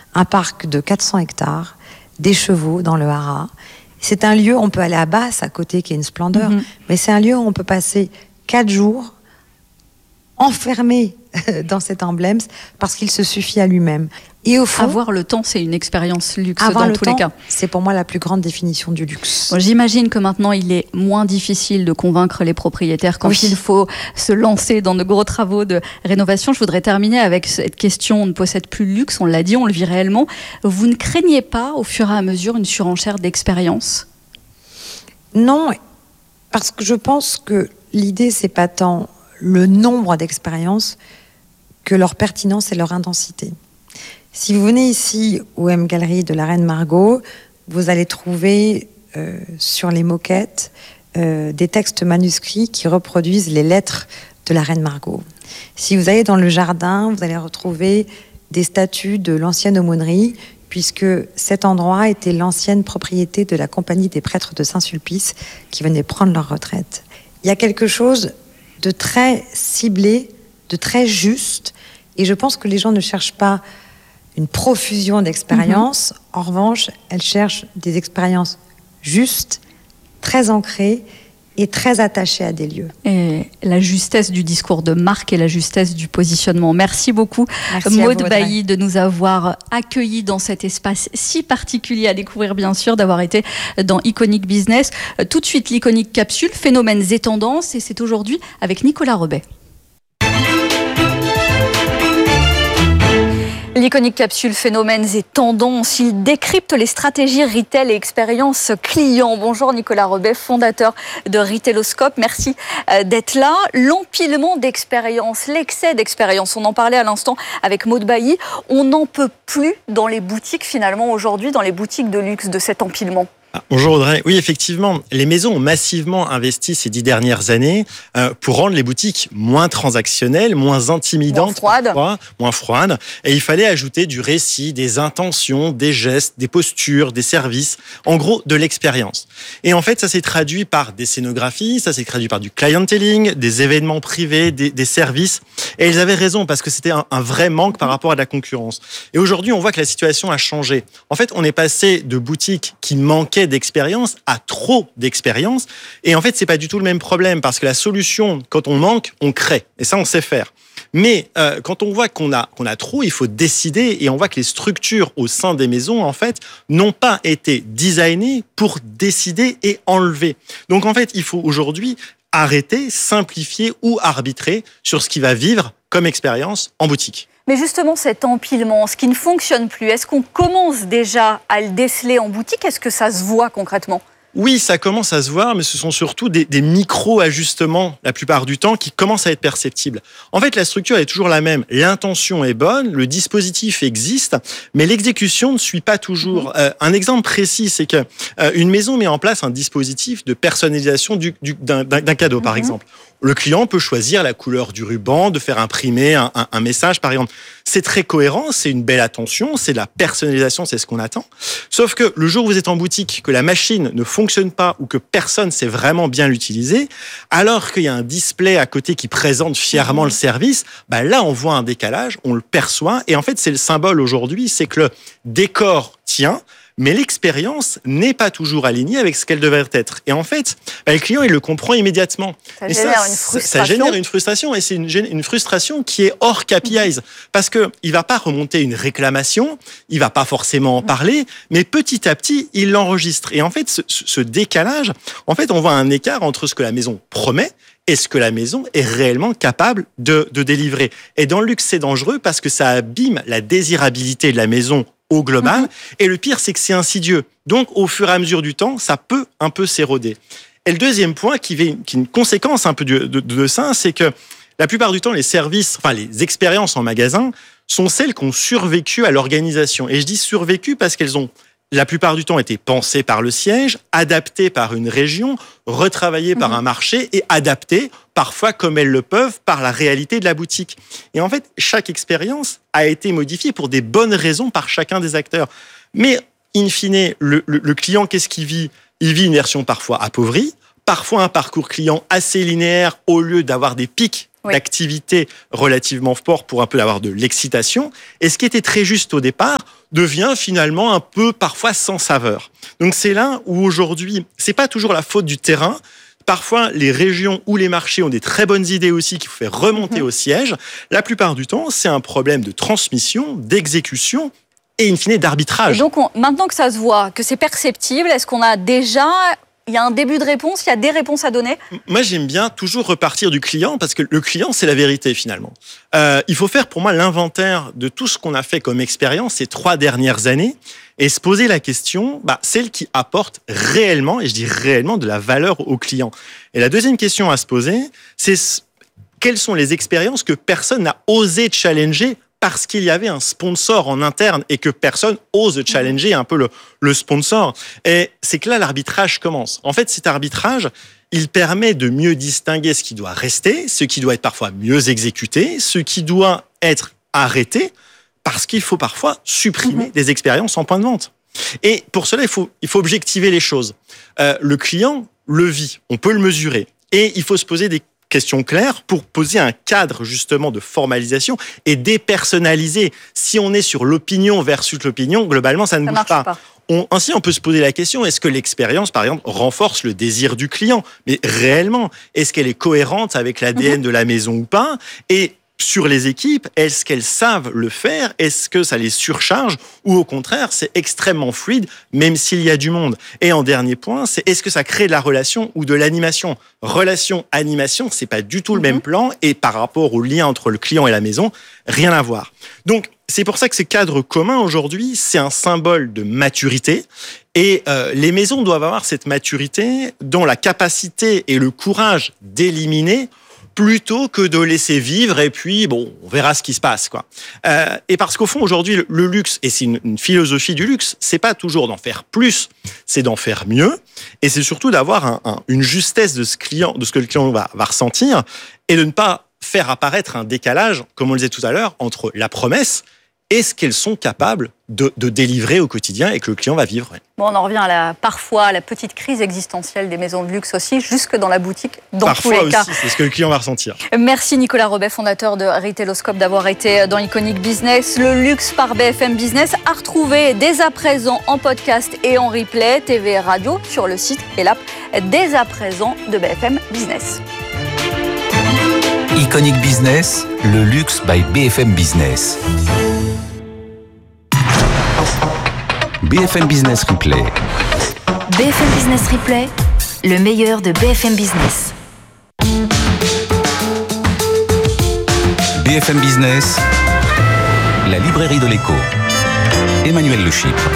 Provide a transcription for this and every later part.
un parc de 400 hectares, des chevaux dans le haras. C'est un lieu, on peut aller à Basse à côté, qui est une splendeur, mais c'est un lieu où on peut passer 4 jours enfermé dans cet emblème parce qu'il se suffit à lui-même. Et au fond, avoir le temps, c'est une expérience luxe dans tous les cas. C'est pour moi la plus grande définition du luxe. Bon, j'imagine que maintenant, il est moins difficile de convaincre les propriétaires quand il faut se lancer dans de gros travaux de rénovation. Je voudrais terminer avec cette question, on ne possède plus le luxe, on l'a dit, on le vit réellement. Vous ne craignez pas, au fur et à mesure, une surenchère d'expérience ? Non, parce que je pense que l'idée, c'est pas tant le nombre d'expériences que leur pertinence et leur intensité. Si vous venez ici au M Gallery de la Reine Margot, vous allez trouver sur les moquettes des textes manuscrits qui reproduisent les lettres de la Reine Margot. Si vous allez dans le jardin, vous allez retrouver des statues de l'ancienne aumônerie, puisque cet endroit était l'ancienne propriété de la Compagnie des prêtres de Saint-Sulpice qui venaient prendre leur retraite. Il y a quelque chose de très ciblé, de très juste, et je pense que les gens ne cherchent pas une profusion d'expériences. En revanche, elles cherchent des expériences justes, très ancrées et très attachées à des lieux. Et la justesse du discours de marque et la justesse du positionnement. Merci beaucoup, Maud Bailly, de nous avoir accueillis dans cet espace si particulier à découvrir, bien sûr, d'avoir été dans Iconic Business. Tout de suite, l'Iconic Capsule, phénomènes et tendances, et c'est aujourd'hui avec Nicolas Rebet. L'Iconic Capsule, phénomènes et tendances, il décrypte les stratégies retail et expérience client. Bonjour Nicolas Rebet, fondateur de Retailoscope. Merci d'être là. L'empilement d'expériences, l'excès d'expérience, on en parlait à l'instant avec Maud Bailly. On n'en peut plus dans les boutiques finalement aujourd'hui, dans les boutiques de luxe, de cet empilement. Bonjour Audrey. Oui, effectivement, les maisons ont massivement investi ces 10 dernières années pour rendre les boutiques moins transactionnelles, moins intimidantes, moins froides. Et il fallait ajouter du récit, des intentions, des gestes, des postures, des services, en gros de l'expérience. Et en fait, ça s'est traduit par des scénographies, ça s'est traduit par du clienteling, des événements privés, des services. Et ils avaient raison parce que c'était un vrai manque par rapport à la concurrence. Et aujourd'hui, on voit que la situation a changé. En fait, on est passé de boutiques qui manquaient d'expérience à trop d'expérience. Et en fait, c'est pas du tout le même problème parce que la solution, quand on manque, on crée. Et ça, on sait faire. Mais quand on voit qu'on a trop, il faut décider. Et on voit que les structures au sein des maisons, en fait, n'ont pas été designées pour décider et enlever. Donc, en fait, il faut aujourd'hui arrêter, simplifier ou arbitrer sur ce qui va vivre comme expérience en boutique. Mais justement, cet empilement, ce qui ne fonctionne plus, est-ce qu'on commence déjà à le déceler en boutique ? Est-ce que ça se voit concrètement ? Oui, ça commence à se voir, mais ce sont surtout des micro-ajustements, la plupart du temps, qui commencent à être perceptibles. En fait, la structure est toujours la même. L'intention est bonne, le dispositif existe, mais l'exécution ne suit pas toujours. Un exemple précis, c'est qu'une maison met en place un dispositif de personnalisation d'un cadeau, par exemple. Le client peut choisir la couleur du ruban, de faire imprimer un message, par exemple. C'est très cohérent, c'est une belle attention, c'est de la personnalisation, c'est ce qu'on attend. Sauf que le jour où vous êtes en boutique, que la machine ne fonctionne pas ou que personne sait vraiment bien l'utiliser, alors qu'il y a un display à côté qui présente fièrement le service, bah là, on voit un décalage, on le perçoit. Et en fait, c'est le symbole aujourd'hui, c'est que le décor tient, mais l'expérience n'est pas toujours alignée avec ce qu'elle devrait être. Et en fait, le client, il le comprend immédiatement. Ça génère une frustration. Et c'est une frustration qui est hors KPIs. Parce qu'il ne va pas remonter une réclamation, il ne va pas forcément en parler, mais petit à petit, il l'enregistre. Et en fait, ce décalage, en fait, on voit un écart entre ce que la maison promet et ce que la maison est réellement capable de délivrer. Et dans le luxe, c'est dangereux parce que ça abîme la désirabilité de la maison au global. Et le pire, c'est que c'est insidieux. Donc, au fur et à mesure du temps, ça peut un peu s'éroder. Et le deuxième point, qui est une conséquence un peu de ça, c'est que la plupart du temps, les services, les expériences en magasin sont celles qui ont survécu à l'organisation. Et je dis survécu parce qu'elles ont la plupart du temps été pensées par le siège, adaptées par une région, retravaillées par un marché et adaptées, parfois comme elles le peuvent, par la réalité de la boutique. Et en fait, chaque expérience a été modifiée pour des bonnes raisons par chacun des acteurs. Mais, in fine, le client, qu'est-ce qu'il vit ? Il vit une version parfois appauvrie, parfois un parcours client assez linéaire au lieu d'avoir des pics d'activité relativement forts pour un peu avoir de l'excitation. Et ce qui était très juste au départ devient finalement un peu parfois sans saveur. Donc c'est là où aujourd'hui, c'est pas toujours la faute du terrain. Parfois, les régions ou les marchés ont des très bonnes idées aussi qu'il faut faire remonter au siège. La plupart du temps, c'est un problème de transmission, d'exécution et in fine d'arbitrage. Et donc, maintenant que ça se voit, que c'est perceptible, est-ce qu'on a déjà... Il y a un début de réponse, il y a des réponses à donner? Moi, j'aime bien toujours repartir du client parce que le client, c'est la vérité finalement. Il faut faire pour moi l'inventaire de tout ce qu'on a fait comme expérience ces 3 dernières années et se poser la question, celle qui apporte réellement, et je dis réellement, de la valeur au client. Et la deuxième question à se poser, c'est quelles sont les expériences que personne n'a osé challenger parce qu'il y avait un sponsor en interne et que personne ose challenger un peu le sponsor. Et c'est que là, l'arbitrage commence. En fait, cet arbitrage, il permet de mieux distinguer ce qui doit rester, ce qui doit être parfois mieux exécuté, ce qui doit être arrêté, parce qu'il faut parfois supprimer des expériences en point de vente. Et pour cela, il faut objectiver les choses. Le client le vit, on peut le mesurer. Et il faut se poser des questions claires pour poser un cadre justement de formalisation et dépersonnaliser. Si on est sur l'opinion versus l'opinion, globalement, ça ne bouge pas. Ainsi, on peut se poser la question, est-ce que l'expérience, par exemple, renforce le désir du client? Mais réellement, est-ce qu'elle est cohérente avec l'ADN de la maison ou pas? Et sur les équipes, est-ce qu'elles savent le faire? Est-ce que ça les surcharge? Ou au contraire, c'est extrêmement fluide, même s'il y a du monde? Et en dernier point, c'est est-ce que ça crée de la relation ou de l'animation? Relation-animation, c'est pas du tout le même plan, et par rapport au lien entre le client et la maison, rien à voir. Donc, c'est pour ça que ces cadres communs aujourd'hui, c'est un symbole de maturité. Et les maisons doivent avoir cette maturité dans la capacité et le courage d'éliminer plutôt que de laisser vivre et puis, on verra ce qui se passe, quoi. Et parce qu'au fond, aujourd'hui, le luxe, et c'est une philosophie du luxe, c'est pas toujours d'en faire plus, c'est d'en faire mieux. Et c'est surtout d'avoir une justesse de ce que le client va ressentir et de ne pas faire apparaître un décalage, comme on le disait tout à l'heure, entre la promesse et ce qu'elles sont capables de délivrer au quotidien et que le client va vivre. Bon, on en revient parfois à la petite crise existentielle des maisons de luxe aussi, jusque dans la boutique, dans parfois tous les cas. Parfois aussi, c'est ce que le client va ressentir. Merci Nicolas Robet, fondateur de Retailoscope, d'avoir été dans Iconic Business. Le luxe par BFM Business à retrouver dès à présent en podcast et en replay, TV et radio, sur le site et l'app dès à présent de BFM Business. Iconic Business, le luxe by BFM Business. BFM Business Replay. BFM Business Replay, le meilleur de BFM Business. BFM Business, la librairie de l'écho. Emmanuel Le Chypre.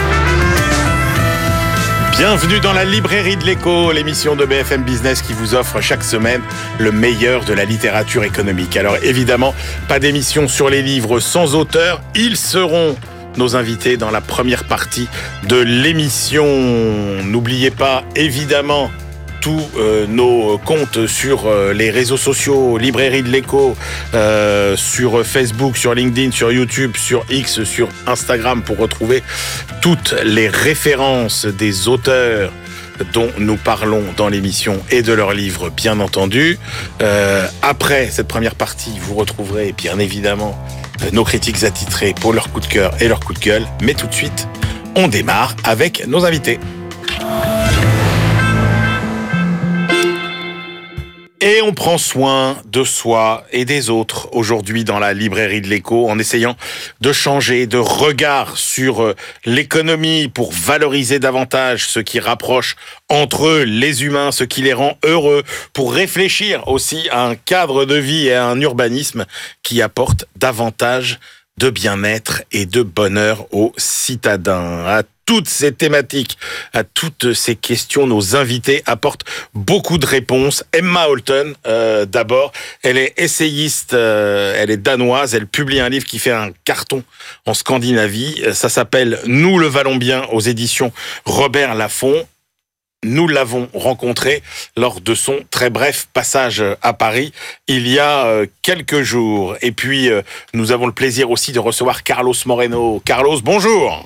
Bienvenue dans la librairie de l'écho, l'émission de BFM Business qui vous offre chaque semaine le meilleur de la littérature économique. Alors évidemment, pas d'émission sur les livres sans auteur, ils seront nos invités dans la première partie de l'émission. N'oubliez pas, évidemment, tous nos comptes sur les réseaux sociaux, Librairie de l'Écho, sur Facebook, sur LinkedIn, sur YouTube, sur X, sur Instagram, pour retrouver toutes les références des auteurs dont nous parlons dans l'émission et de leurs livres, bien entendu. Après cette première partie, vous retrouverez bien évidemment nos critiques attitrés pour leur coup de cœur et leur coup de gueule. Mais tout de suite, on démarre avec nos invités. Et on prend soin de soi et des autres aujourd'hui dans la librairie de l'écho en essayant de changer de regard sur l'économie pour valoriser davantage ce qui rapproche entre les humains, ce qui les rend heureux, pour réfléchir aussi à un cadre de vie et à un urbanisme qui apporte davantage de bien-être et de bonheur aux citadins. À toutes ces thématiques, à toutes ces questions, nos invités apportent beaucoup de réponses. Emma Holten, d'abord, elle est essayiste, elle est danoise, elle publie un livre qui fait un carton en Scandinavie. Ça s'appelle « Nous le valons bien » aux éditions Robert Laffont. Nous l'avons rencontré lors de son très bref passage à Paris il y a quelques jours. Et puis, nous avons le plaisir aussi de recevoir Carlos Moreno. Carlos, bonjour.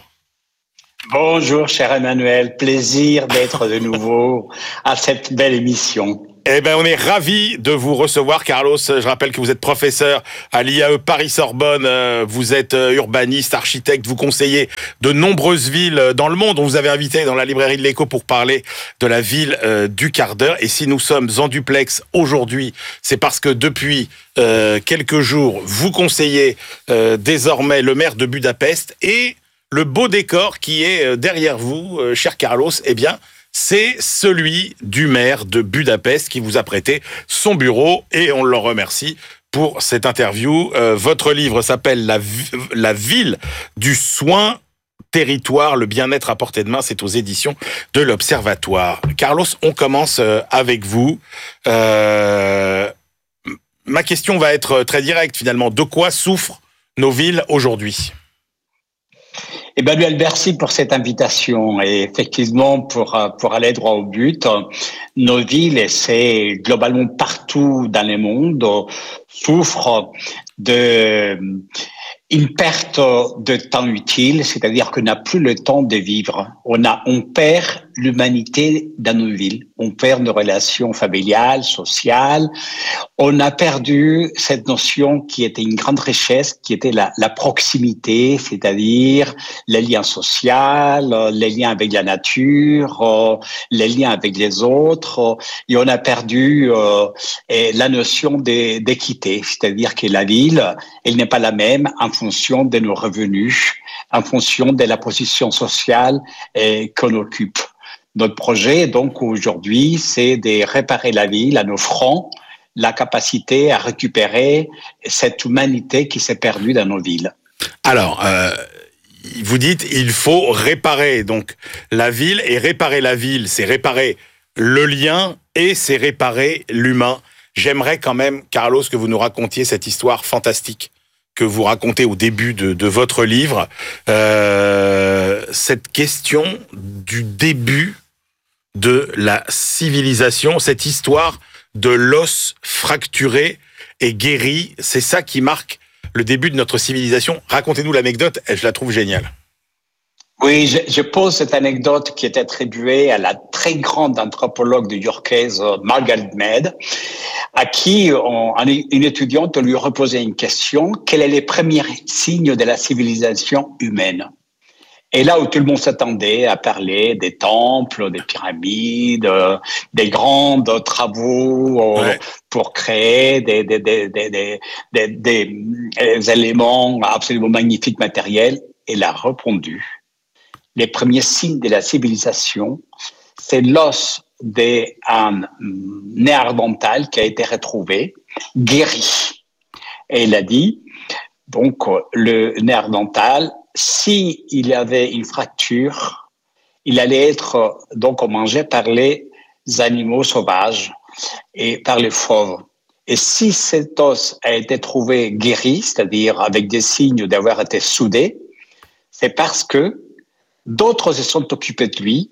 Bonjour, cher Emmanuel. Plaisir d'être de nouveau à cette belle émission. Eh ben, on est ravis de vous recevoir, Carlos. Je rappelle que vous êtes professeur à l'IAE Paris-Sorbonne. Vous êtes urbaniste, architecte. Vous conseillez de nombreuses villes dans le monde. On vous avait invité dans la librairie de l'Écho pour parler de la ville du quart d'heure. Et si nous sommes en duplex aujourd'hui, c'est parce que depuis quelques jours, vous conseillez désormais le maire de Budapest. Et le beau décor qui est derrière vous, cher Carlos, eh bien, c'est celui du maire de Budapest qui vous a prêté son bureau et on le remercie pour cette interview. Votre livre s'appelle La ville du soin, territoire, le bien-être à portée de main. C'est aux éditions de l'Observatoire. Carlos, on commence avec vous. Ma question va être très directe finalement. De quoi souffrent nos villes aujourd'hui ? Emmanuel, merci pour cette invitation. Et effectivement, pour aller droit au but, nos villes, et c'est globalement partout dans le monde, souffrent une perte de temps utile, c'est-à-dire qu'on n'a plus le temps de vivre. On perd l'humanité dans nos villes. On perd nos relations familiales, sociales. On a perdu cette notion qui était une grande richesse, qui était la proximité, c'est-à-dire les liens sociaux, les liens avec la nature, les liens avec les autres. Et on a perdu la notion d'équité, c'est-à-dire que la ville, elle n'est pas la même en fonction de nos revenus, en fonction de la position sociale qu'on occupe. Notre projet, donc, aujourd'hui, c'est de réparer la ville en offrant la capacité à récupérer cette humanité qui s'est perdue dans nos villes. Alors, vous dites, il faut réparer donc la ville, et réparer la ville, c'est réparer le lien et c'est réparer l'humain. J'aimerais quand même, Carlos, que vous nous racontiez cette histoire fantastique que vous racontez au début de votre livre, cette question du début de la civilisation, cette histoire de l'os fracturé et guéri, c'est ça qui marque le début de notre civilisation. Racontez-nous l'anecdote, je la trouve géniale. Oui, je pose cette anecdote qui est attribuée à la très grande anthropologue new-yorkaise Margaret Mead, à qui une étudiante lui reposait une question: quels sont les premiers signes de la civilisation humaine? Et là où tout le monde s'attendait à parler des temples, des pyramides, des grands travaux pour créer des éléments absolument magnifiques matériels, elle a répondu: les premiers signes de la civilisation, c'est l'os d'un néandertal qui a été retrouvé, guéri. Et il a dit, donc, le néandertal, si il y avait une fracture, il allait être donc mangé par les animaux sauvages et par les fauves. Et si cet os a été trouvé guéri, c'est-à-dire avec des signes d'avoir été soudé, c'est parce que d'autres se sont occupés de lui,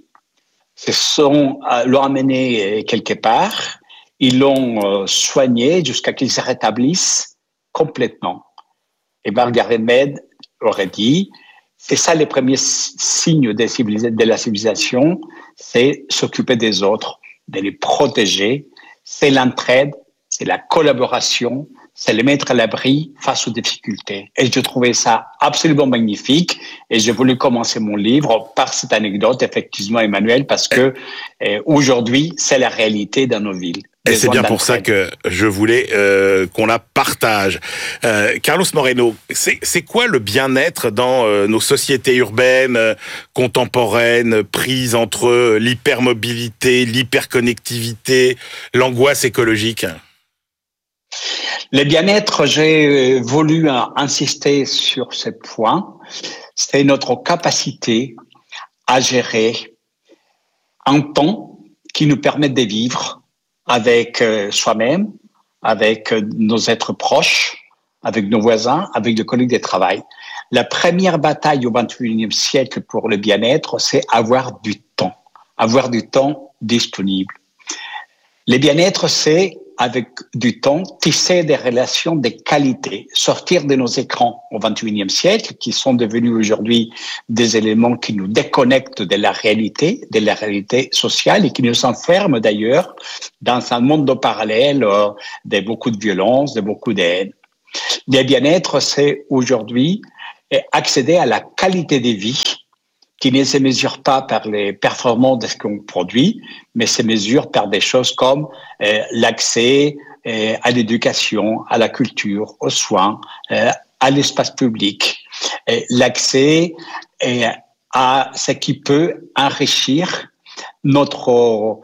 l'ont amené quelque part, ils l'ont soigné jusqu'à qu'il se rétablisse complètement. Et Margaret Mead aurait dit, c'est ça les premiers signes de la civilisation, c'est s'occuper des autres, de les protéger, c'est l'entraide, c'est la collaboration, c'est les mettre à l'abri face aux difficultés. Et je trouvais ça absolument magnifique. Et j'ai voulu commencer mon livre par cette anecdote, effectivement, Emmanuel, parce que aujourd'hui, c'est la réalité dans nos villes. Et c'est bien pour ça que je voulais qu'on la partage. Carlos Moreno, c'est quoi le bien-être dans nos sociétés urbaines contemporaines, prises entre l'hypermobilité, l'hyperconnectivité, l'angoisse écologique ? Le bien-être, j'ai voulu insister sur ce point, c'est notre capacité à gérer un temps qui nous permet de vivre avec soi-même, avec nos êtres proches, avec nos voisins, avec nos collègues de travail. La première bataille au XXIe siècle pour le bien-être, c'est avoir du temps disponible. Le bien-être, c'est avec du temps, tisser des relations de qualité, sortir de nos écrans au XXIe siècle, qui sont devenus aujourd'hui des éléments qui nous déconnectent de la réalité sociale et qui nous enferment d'ailleurs dans un monde parallèle de beaucoup de violence, de beaucoup de haine. Le bien-être, c'est aujourd'hui accéder à la qualité de vie qui ne se mesure pas par les performances de ce qu'on produit, mais se mesure par des choses comme l'accès à l'éducation, à la culture, aux soins, à l'espace public, l'accès à ce qui peut enrichir notre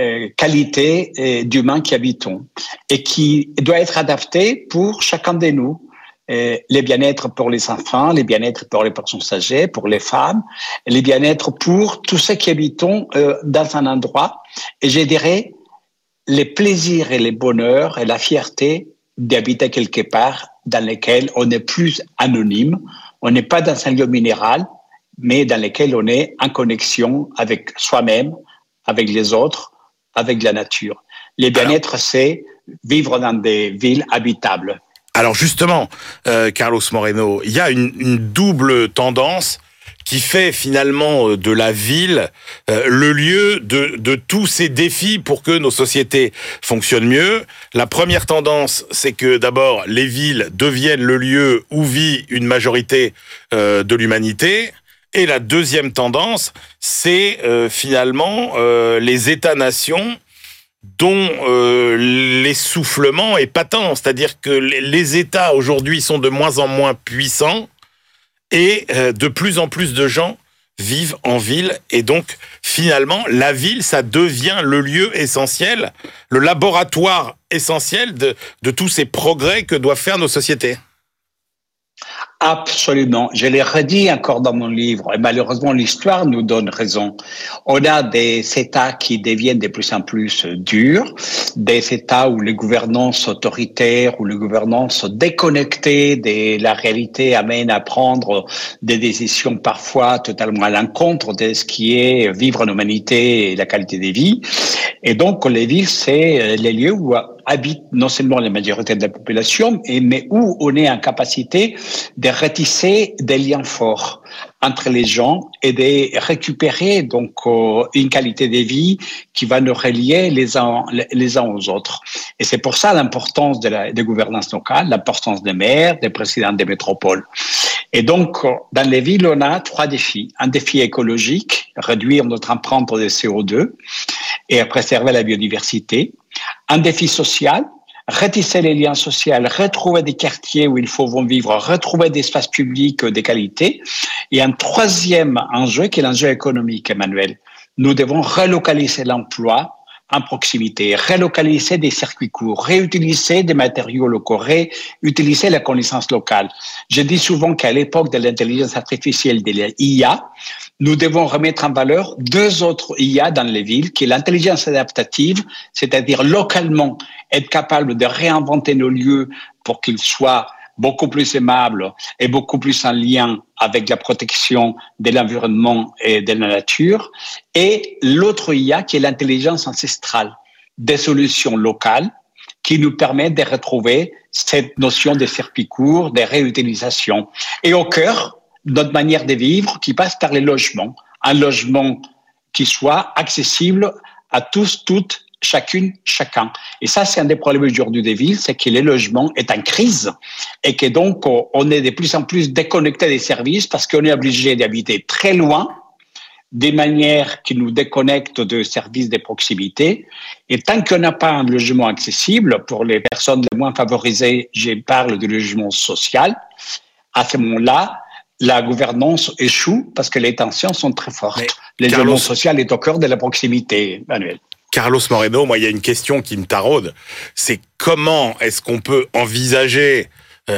qualité d'humain qui habitons et qui doit être adapté pour chacun de nous. Les bien-être pour les enfants, les bien-être pour les personnes âgées, pour les femmes, les bien-être pour tous ceux qui habitons dans un endroit. Et je dirais les plaisirs et les bonheurs et la fierté d'habiter quelque part dans lequel on est plus anonyme, on n'est pas dans un lieu minéral, mais dans lequel on est en connexion avec soi-même, avec les autres, avec la nature. Les bien-être, c'est vivre dans des villes habitables. Alors justement, Carlos Moreno, il y a une double tendance qui fait finalement de la ville le lieu de tous ces défis pour que nos sociétés fonctionnent mieux. La première tendance, c'est que d'abord, les villes deviennent le lieu où vit une majorité de l'humanité. Et la deuxième tendance, c'est finalement les États-nations dont l'essoufflement est patent. C'est-à-dire que les États aujourd'hui sont de moins en moins puissants et de plus en plus de gens vivent en ville. Et donc, finalement, la ville, ça devient le lieu essentiel, le laboratoire essentiel de tous ces progrès que doivent faire nos sociétés. Absolument. Je l'ai redit encore dans mon livre, et malheureusement l'histoire nous donne raison. On a des États qui deviennent de plus en plus durs, des États où les gouvernances autoritaires, où les gouvernances déconnectées de la réalité amènent à prendre des décisions parfois totalement à l'encontre de ce qui est vivre en humanité et la qualité des vies. Et donc les villes, c'est les lieux où habitent non seulement la majorité de la population, mais où on est en capacité de retisser des liens forts entre les gens et de récupérer donc une qualité de vie qui va nous relier les uns aux autres. Et c'est pour ça l'importance de gouvernance locale, l'importance des maires, des présidents des métropoles. Et donc, dans les villes, on a 3 défis. Un défi écologique, réduire notre empreinte de CO2 et préserver la biodiversité. Un défi social, retisser les liens sociaux, retrouver des quartiers où il faut vivre, retrouver des espaces publics de qualité. Et un troisième enjeu qui est l'enjeu économique, Emmanuel. Nous devons relocaliser l'emploi en proximité, relocaliser des circuits courts, réutiliser des matériaux locaux, réutiliser la connaissance locale. Je dis souvent qu'à l'époque de l'intelligence artificielle, de l'IA, nous devons remettre en valeur 2 autres IA dans les villes, qui est l'intelligence adaptative, c'est-à-dire localement être capable de réinventer nos lieux pour qu'ils soient beaucoup plus aimables et beaucoup plus en lien avec la protection de l'environnement et de la nature. Et l'autre IA qui est l'intelligence ancestrale, des solutions locales qui nous permettent de retrouver cette notion de circuit court, de réutilisation. Et au cœur, notre manière de vivre qui passe par les logements. Un logement qui soit accessible à tous, toutes, chacune, chacun. Et ça, c'est un des problèmes aujourd'hui des villes, c'est que le logement est en crise et que donc on est de plus en plus déconnecté des services parce qu'on est obligé d'habiter très loin, des manières qui nous déconnectent de services de proximité. Et tant qu'on n'a pas un logement accessible pour les personnes les moins favorisées, je parle du logement social, à ce moment-là, la gouvernance échoue parce que les tensions sont très fortes. Le logement social est au cœur de la proximité, Manuel. Carlos Moreno, moi, il y a une question qui me taraude. C'est comment est-ce qu'on peut envisager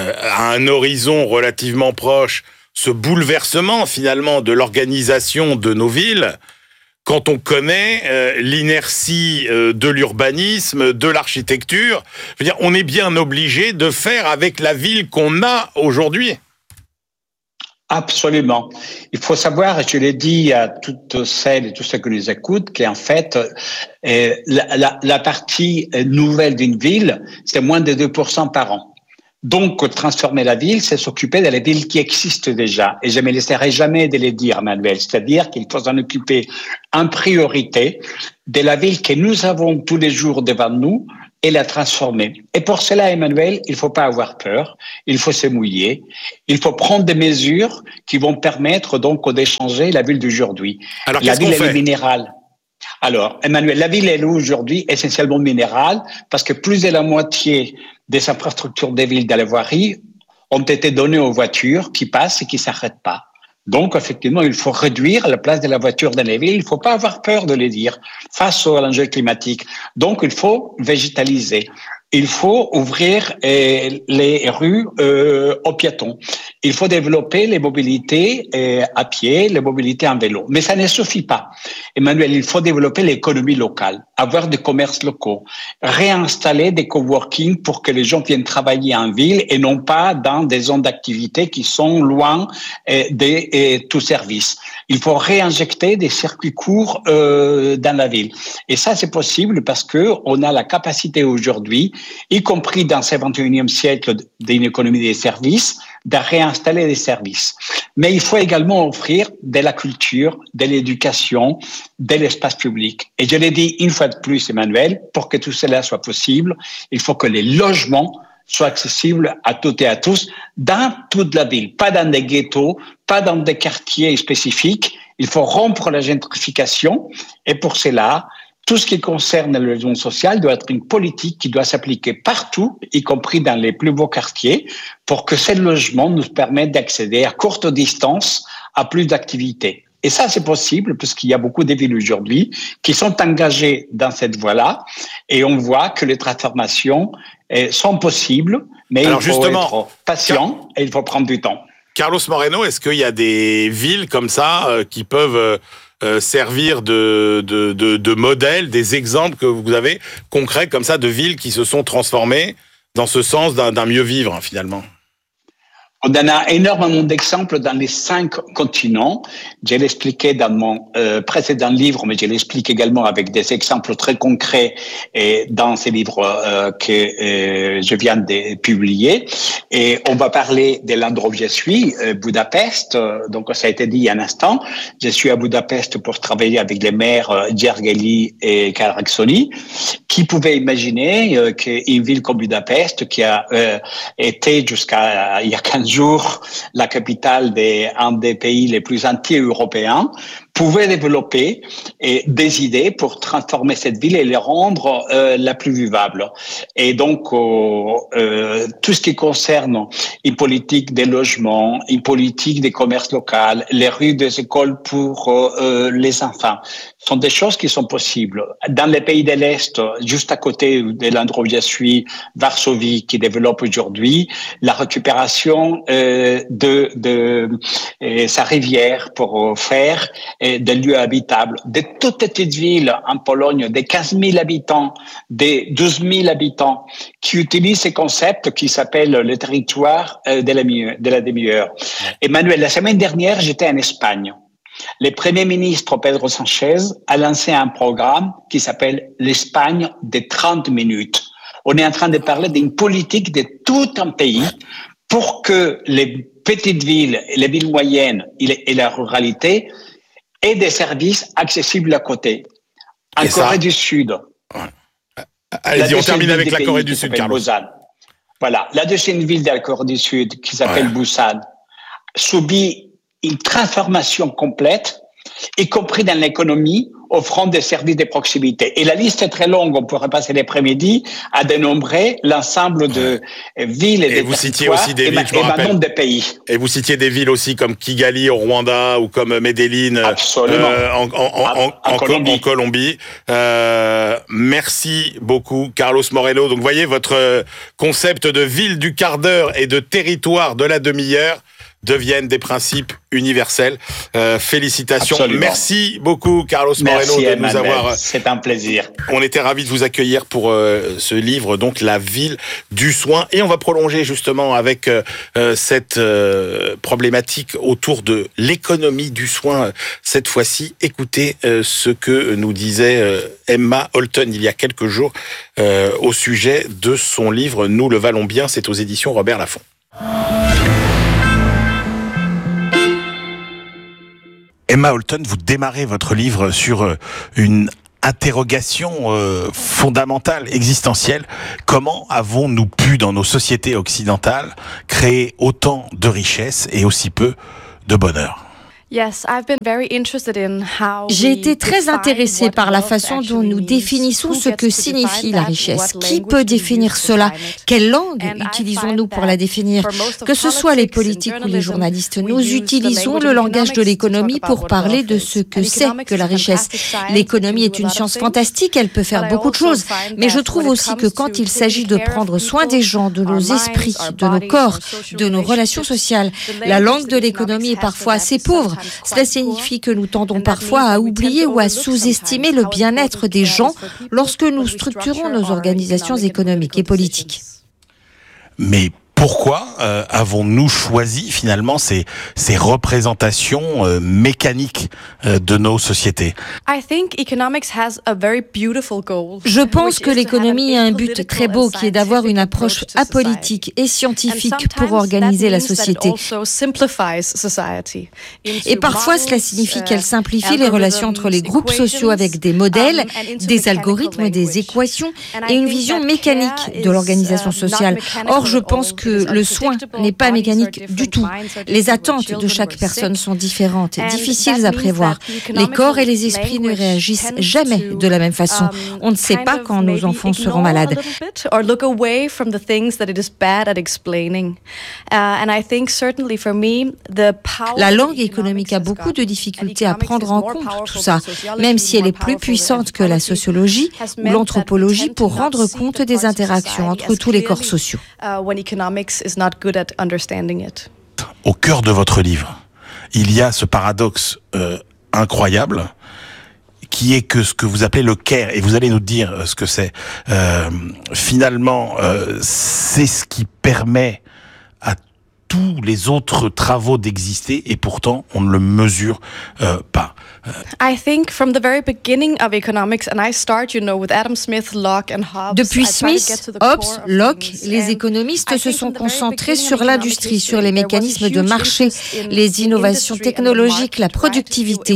à un horizon relativement proche ce bouleversement finalement de l'organisation de nos villes quand on connaît l'inertie de l'urbanisme, de l'architecture. Je veux dire, on est bien obligé de faire avec la ville qu'on a aujourd'hui. Absolument. Il faut savoir, je l'ai dit à toutes celles et tous ceux qui nous écoutent, qu'en fait, la partie nouvelle d'une ville, c'est moins de 2% par an. Donc, transformer la ville, c'est s'occuper de la ville qui existe déjà. Et je ne me laisserai jamais de le dire, Manuel. C'est-à-dire qu'il faut s'en occuper en priorité de la ville que nous avons tous les jours devant nous et la transformer. Et pour cela, Emmanuel, il ne faut pas avoir peur, il faut se mouiller, il faut prendre des mesures qui vont permettre donc de changer la ville d'aujourd'hui. Alors, la qu'est-ce qu'on ville, fait? elle est minérale. Alors, Emmanuel, la ville est aujourd'hui essentiellement minérale parce que plus de la moitié des infrastructures des villes dans la voirie ont été données aux voitures qui passent et qui ne s'arrêtent pas. Donc, effectivement, il faut réduire la place de la voiture dans les villes. Il ne faut pas avoir peur de le dire face à l'enjeu climatique. Donc, il faut végétaliser. Il faut ouvrir les rues aux piétons. Il faut développer les mobilités à pied, les mobilités en vélo. Mais ça ne suffit pas. Emmanuel, il faut développer l'économie locale, avoir des commerces locaux, réinstaller des coworking pour que les gens viennent travailler en ville et non pas dans des zones d'activité qui sont loin de tout service. Il faut réinjecter des circuits courts dans la ville. Et ça, c'est possible parce que on a la capacité aujourd'hui, y compris dans ce 21e siècle d'une économie des services, de réinstaller des services. Mais il faut également offrir de la culture, de l'éducation, de l'espace public. Et je l'ai dit une fois de plus, Emmanuel, pour que tout cela soit possible, il faut que les logements soient accessibles à toutes et à tous dans toute la ville, pas dans des ghettos, pas dans des quartiers spécifiques. Il faut rompre la gentrification et pour cela, tout ce qui concerne le logement social doit être une politique qui doit s'appliquer partout, y compris dans les plus beaux quartiers, pour que ces logements nous permettent d'accéder à courte distance à plus d'activités. Et ça, c'est possible puisqu'il y a beaucoup de villes aujourd'hui qui sont engagées dans cette voie-là et on voit que les transformations sont possibles, mais il faut être patient et il faut prendre du temps. Carlos Moreno, est-ce qu'il y a des villes comme ça qui peuvent servir de modèle, des exemples que vous avez concrets comme ça de villes qui se sont transformées dans ce sens d'un mieux vivre finalement? On en a énormément d'exemples dans les 5 continents. Je l'expliquais dans mon précédent livre, mais je l'explique également avec des exemples très concrets dans ces livres que je viens de publier. Et on va parler de l'endroit où je suis, Budapest. Donc, ça a été dit il y a un instant. Je suis à Budapest pour travailler avec les maires Gergely et Caraxoni, qui pouvaient imaginer qu'une ville comme Budapest, qui a été jusqu'à il y a 15 jours la capitale d'un des pays les plus anti-européens, pouvait développer des idées pour transformer cette ville et les rendre la plus vivable. Et donc, tout ce qui concerne une politique des logements, une politique des commerces locaux, les rues des écoles pour les enfants, sont des choses qui sont possibles. Dans les pays de l'Est, juste à côté de l'endroit où je suis, Varsovie, qui développe aujourd'hui la récupération de sa rivière pour faire des lieux habitables, de toutes petites villes en Pologne, de 15 000 habitants, de 12 000 habitants, qui utilisent ces concepts qui s'appellent le territoire de la demi-heure. Emmanuel, la semaine dernière, j'étais en Espagne. Le Premier ministre Pedro Sánchez a lancé un programme qui s'appelle l'Espagne des 30 minutes. On est en train de parler d'une politique de tout un pays pour que les petites villes, les villes moyennes et la ruralité aient des services accessibles à côté. En Corée du Sud. Allez-y, on termine avec la Corée du Sud, Carlos. Busan. Voilà, la deuxième ville de la Corée du Sud, qui s'appelle Busan, subit une transformation complète, y compris dans l'économie, offrant des services de proximité. Et la liste est très longue, on pourrait passer l'après-midi à dénombrer l'ensemble de villes et vous citiez aussi des villes, de pays. Et vous citiez des villes aussi comme Kigali au Rwanda ou comme Medellín en Colombie. Merci beaucoup, Carlos Moreno. Donc, vous voyez, votre concept de ville du quart d'heure et de territoire de la demi-heure deviennent des principes universels. Félicitations. Absolument. Merci beaucoup, Carlos Moreno, de nous avoir... C'est un plaisir. On était ravis de vous accueillir pour ce livre, donc La ville du soin. Et on va prolonger justement avec cette problématique autour de l'économie du soin. Cette fois-ci, écoutez ce que nous disait Emma Holton il y a quelques jours au sujet de son livre « Nous le valons bien ». C'est aux éditions Robert Laffont. Emma Holton, vous démarrez votre livre sur une interrogation fondamentale, existentielle. Comment avons-nous pu, dans nos sociétés occidentales, créer autant de richesses et aussi peu de bonheur ? J'ai été très intéressée par la façon dont nous définissons ce que signifie la richesse. Qui peut définir cela? Quelle langue utilisons-nous pour la définir? Que ce soit les politiques ou les journalistes, nous utilisons le langage de l'économie pour parler de ce que c'est que la richesse. L'économie est une science fantastique, elle peut faire beaucoup de choses, mais je trouve aussi que quand il s'agit de prendre soin des gens, de nos esprits, de nos corps, de nos relations sociales, la langue de l'économie est parfois assez pauvre. Cela signifie que nous tendons parfois à oublier ou à sous-estimer le bien-être des gens lorsque nous structurons nos organisations économiques et politiques. Mais pourquoi avons-nous choisi finalement ces représentations mécaniques de nos sociétés? Je pense que l'économie a un but très beau qui est d'avoir une approche apolitique et scientifique pour organiser la société. Et parfois cela signifie qu'elle simplifie les relations entre les groupes sociaux avec des modèles, des algorithmes, des équations et une vision mécanique de l'organisation sociale. Or, je pense que le soin n'est pas mécanique du tout. Les attentes de chaque personne sont différentes et difficiles à prévoir. Les corps et les esprits ne réagissent jamais de la même façon. On ne sait pas quand nos enfants seront malades. La langue économique a beaucoup de difficultés à prendre en compte tout ça, même si elle est plus puissante que la sociologie ou l'anthropologie pour rendre compte des interactions entre tous les corps sociaux. Au cœur de votre livre, il y a ce paradoxe incroyable qui est que ce que vous appelez le care, et vous allez nous dire ce que c'est, finalement, c'est ce qui permet à tous les autres travaux d'exister et pourtant on ne le mesure pas. Depuis Smith, Hobbes, Locke, les économistes se sont concentrés sur l'industrie, sur les mécanismes de marché, les innovations technologiques, la productivité.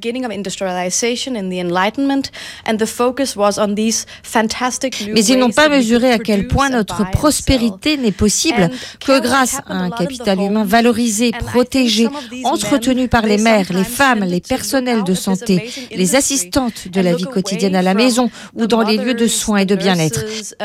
Mais ils n'ont pas mesuré à quel point notre prospérité n'est possible que grâce à un capital humain valorisé, protégé, entretenu par les mères, les femmes, les personnels de santé, les assistantes de la vie quotidienne à la maison ou dans les lieux de soins et de bien-être.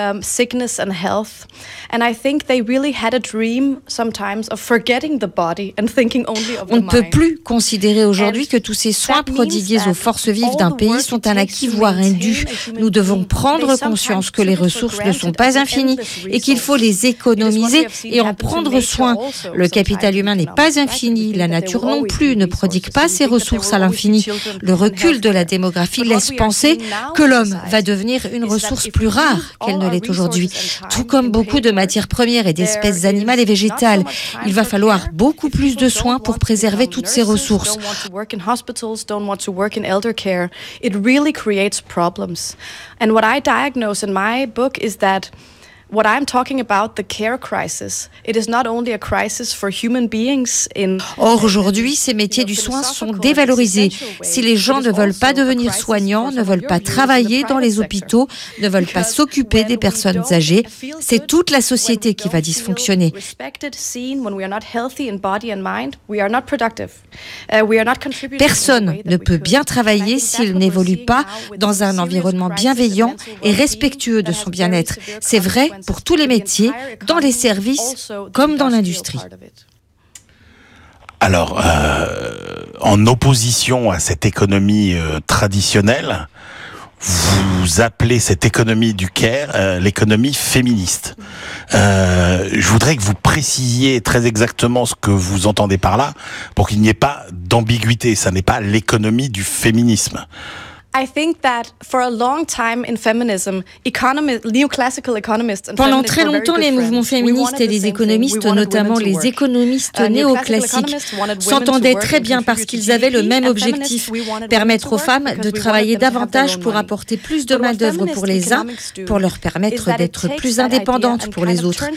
On ne peut plus considérer aujourd'hui que tous ces soins prodigués aux forces vives d'un pays sont un acquis, voire un dû. Nous devons prendre conscience que les ressources ne sont pas infinies et qu'il faut les économiser et en prendre soin. Le capital humain n'est pas infini, la nature non plus ne prodigue pas ses ressources à l'infini. Le recul de la démographie laisse penser que l'homme va devenir une ressource plus rare qu'elle ne l'est aujourd'hui. Tout comme beaucoup de matières premières et d'espèces animales et végétales, il va falloir beaucoup plus de soins pour préserver toutes ces ressources. What I'm talking about, the care crisis, it is not only a crisis for human beings in... Or, aujourd'hui, ces métiers du soin sont dévalorisés. Si les gens ne veulent pas devenir soignants, ne veulent pas travailler dans les hôpitaux, ne veulent pas s'occuper des personnes âgées, c'est toute la société qui va dysfonctionner. Personne ne peut bien travailler s'il n'évolue pas dans un environnement bienveillant et respectueux de son bien-être. C'est vrai pour tous les métiers, dans les services comme dans l'industrie. Alors, en opposition à cette économie traditionnelle, vous appelez cette économie du care l'économie féministe. Je voudrais que vous précisiez très exactement ce que vous entendez par là, pour qu'il n'y ait pas d'ambiguïté. Ça n'est pas l'économie du féminisme. I think that for a long time in feminism, neoclassical economists and pendant très longtemps, les mouvements féministes et les économistes, notamment les économistes néoclassiques, s'entendaient très bien parce qu'ils avaient le même objectif, permettre aux femmes de travailler davantage pour apporter plus de main-d'œuvre pour les uns, pour leur permettre d'être plus indépendantes pour les autres.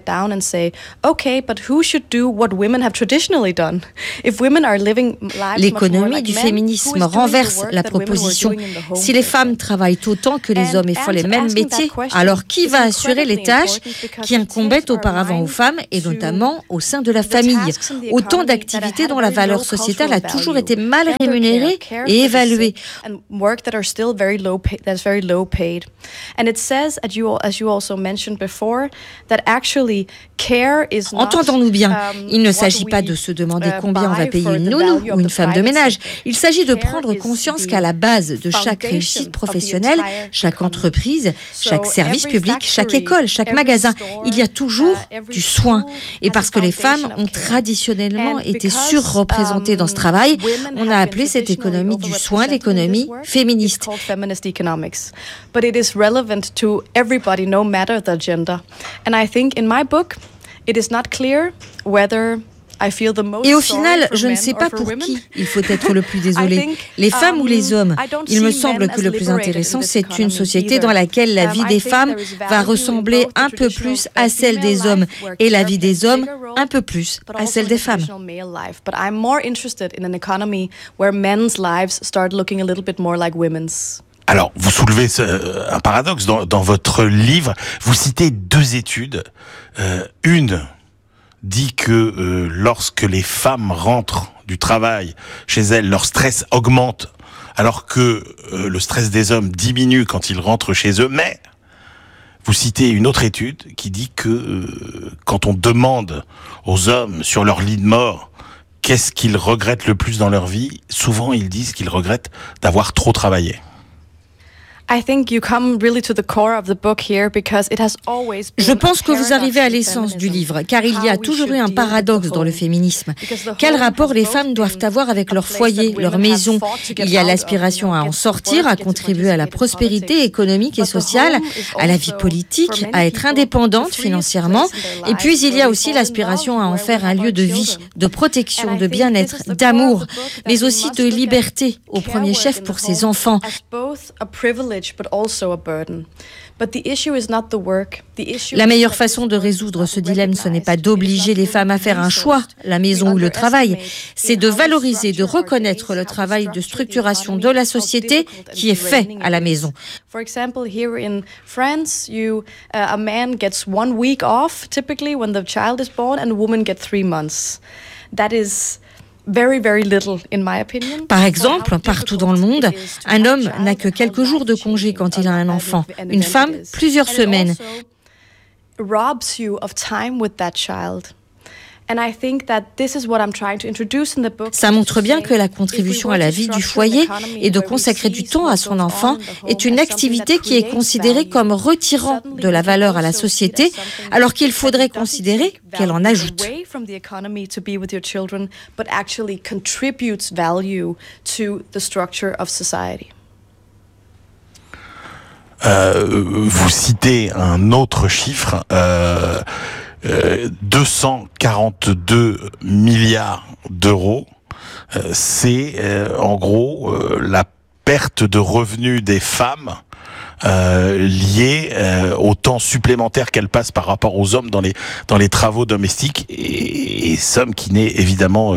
L'économie du féminisme renverse la proposition. Si les femmes travaillent autant que les hommes et font les mêmes métiers, alors qui va assurer les tâches qui incombaient auparavant aux femmes et notamment au sein de la famille? Autant d'activités dont la valeur sociétale a toujours été mal rémunérée et évaluée. Entendons-nous bien, il ne s'agit pas de se demander combien on va payer une nounou ou une femme de ménage. Il s'agit de prendre conscience qu'à la base de chaque réussite professionnelle, chaque entreprise, chaque service public, chaque école, chaque magasin, il y a toujours du soin. Et parce que les femmes ont traditionnellement été surreprésentées dans ce travail, on a appelé cette économie du soin l'économie féministe. But it is relevant to everybody, no matter the gender. And I think in my book, it is not clear whether et au final, je ne sais pas pour qui il faut être le plus désolé, les femmes ou les hommes. Il me semble que le plus intéressant, c'est une société dans laquelle la vie des femmes va ressembler un peu plus à celle des hommes et la vie des hommes un peu plus à celle des femmes. Alors, vous soulevez un paradoxe dans votre livre. Vous citez 2 études. Une dit que lorsque les femmes rentrent du travail chez elles, leur stress augmente, alors que le stress des hommes diminue quand ils rentrent chez eux. Mais vous citez une autre étude qui dit que quand on demande aux hommes sur leur lit de mort qu'est-ce qu'ils regrettent le plus dans leur vie, souvent ils disent qu'ils regrettent d'avoir trop travaillé. Je pense que vous arrivez à l'essence du livre, car il y a toujours eu un paradoxe dans le féminisme. Quel rapport les femmes doivent avoir avec leur foyer, leur maison? Il y a l'aspiration à en sortir, à contribuer à la prospérité économique et sociale, à la vie politique, à être indépendante financièrement. Et puis il y a aussi l'aspiration à en faire un lieu de vie, de protection, de bien-être, d'amour, mais aussi de liberté, au premier chef pour ses enfants. La meilleure façon de résoudre ce dilemme, ce n'est pas d'obliger les femmes à faire un choix, la maison ou le travail, c'est de valoriser, de reconnaître le travail de structuration de la société qui est fait à la maison. For example, here in France, a man gets 1 week off, typically when the child is born, and a woman gets 3 months. That is very, very little, in my opinion. Par exemple, partout dans le monde, un homme n'a que quelques jours de congé quand il a un enfant. Une femme, plusieurs semaines. Robs you of time with that child. Ça montre bien que la contribution à la vie du foyer et de consacrer du temps à son enfant est une activité qui est considérée comme retirant de la valeur à la société, alors qu'il faudrait considérer qu'elle en ajoute. Vous citez un autre chiffre, 242 milliards d'euros, c'est en gros la perte de revenus des femmes liée au temps supplémentaire qu'elles passent par rapport aux hommes dans les travaux domestiques, et somme qui n'est évidemment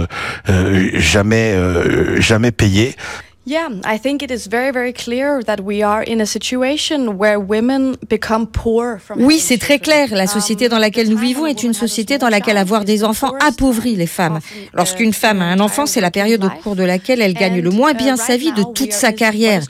jamais payée. Yeah, I think it is very, very clear that we are in a situation where women become poor from. Oui, c'est très clair. La société dans laquelle nous vivons est une société dans laquelle avoir des enfants appauvrit les femmes. Lorsqu'une femme a un enfant, c'est la période au cours de laquelle elle gagne le moins bien sa vie de toute sa carrière.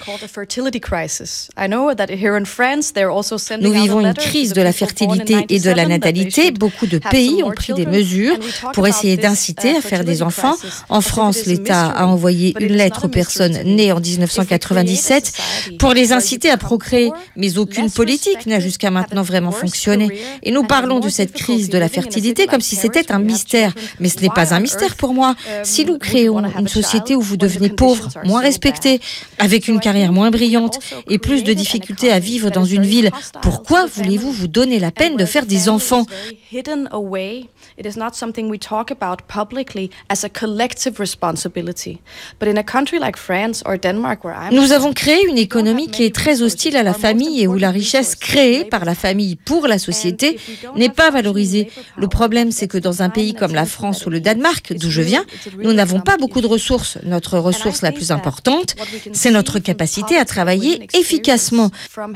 Nous vivons une crise de la fertilité et de la natalité. Beaucoup de pays ont pris des mesures pour essayer d'inciter à faire des enfants. En France, l'État a envoyé une lettre aux personnes nés en 1997 pour les inciter à procréer. Mais aucune politique n'a jusqu'à maintenant vraiment fonctionné. Et nous parlons de cette crise de la fertilité comme si c'était un mystère. Mais ce n'est pas un mystère pour moi. Si nous créons une société où vous devenez pauvre, moins respecté, avec une carrière moins brillante et plus de difficultés à vivre dans une ville, pourquoi voulez-vous vous donner la peine de faire des enfants? It is not something we talk about publicly as a collective responsibility. But in a country like France or Denmark where I'm Nous avons créé une économie qui est très hostile à la famille et où la richesse créée par la famille pour la société n'est pas valorisée. Le problème, c'est que dans un pays comme la France ou le Danemark, d'où je viens, nous n'avons pas beaucoup de ressources. Notre ressource la plus importante, c'est notre capacité à travailler efficacement.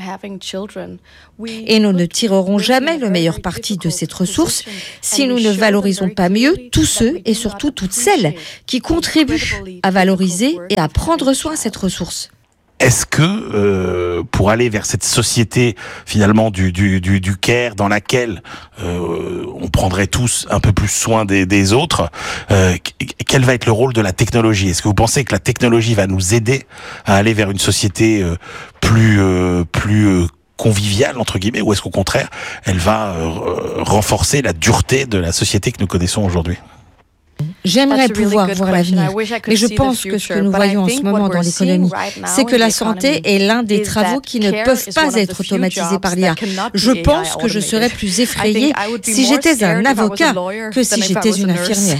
Et nous ne tirerons jamais le meilleur parti de cette ressource si nous ne valorisons pas mieux tous ceux et surtout toutes celles qui contribuent à valoriser et à prendre soin de cette ressource. Est-ce que pour aller vers cette société finalement du care dans laquelle on prendrait tous un peu plus soin des autres, quel va être le rôle de la technologie? Est-ce que vous pensez que la technologie va nous aider à aller vers une société plus conviviale entre guillemets, ou est-ce qu'au contraire elle va renforcer la dureté de la société que nous connaissons aujourd'hui? J'aimerais pouvoir voir l'avenir, mais je pense que ce que nous voyons en ce moment dans l'économie, c'est que la santé est l'un des travaux qui ne peuvent pas être automatisés par l'IA. Je pense que je serais plus effrayée si j'étais un avocat que si j'étais une infirmière.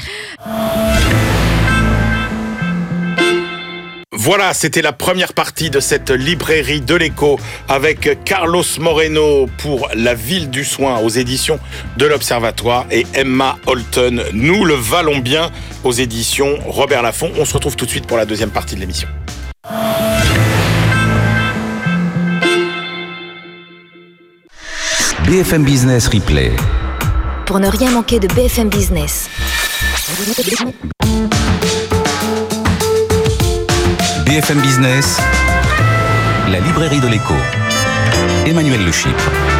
Voilà, c'était la première partie de cette librairie de l'écho avec Carlos Moreno pour La Ville du Soin aux éditions de l'Observatoire et Emma Holton, Nous le valons bien aux éditions Robert Laffont. On se retrouve tout de suite pour la deuxième partie de l'émission. BFM Business Replay. Pour ne rien manquer de BFM Business. BFM Business, la librairie de l'écho. Emmanuel Le Chypre.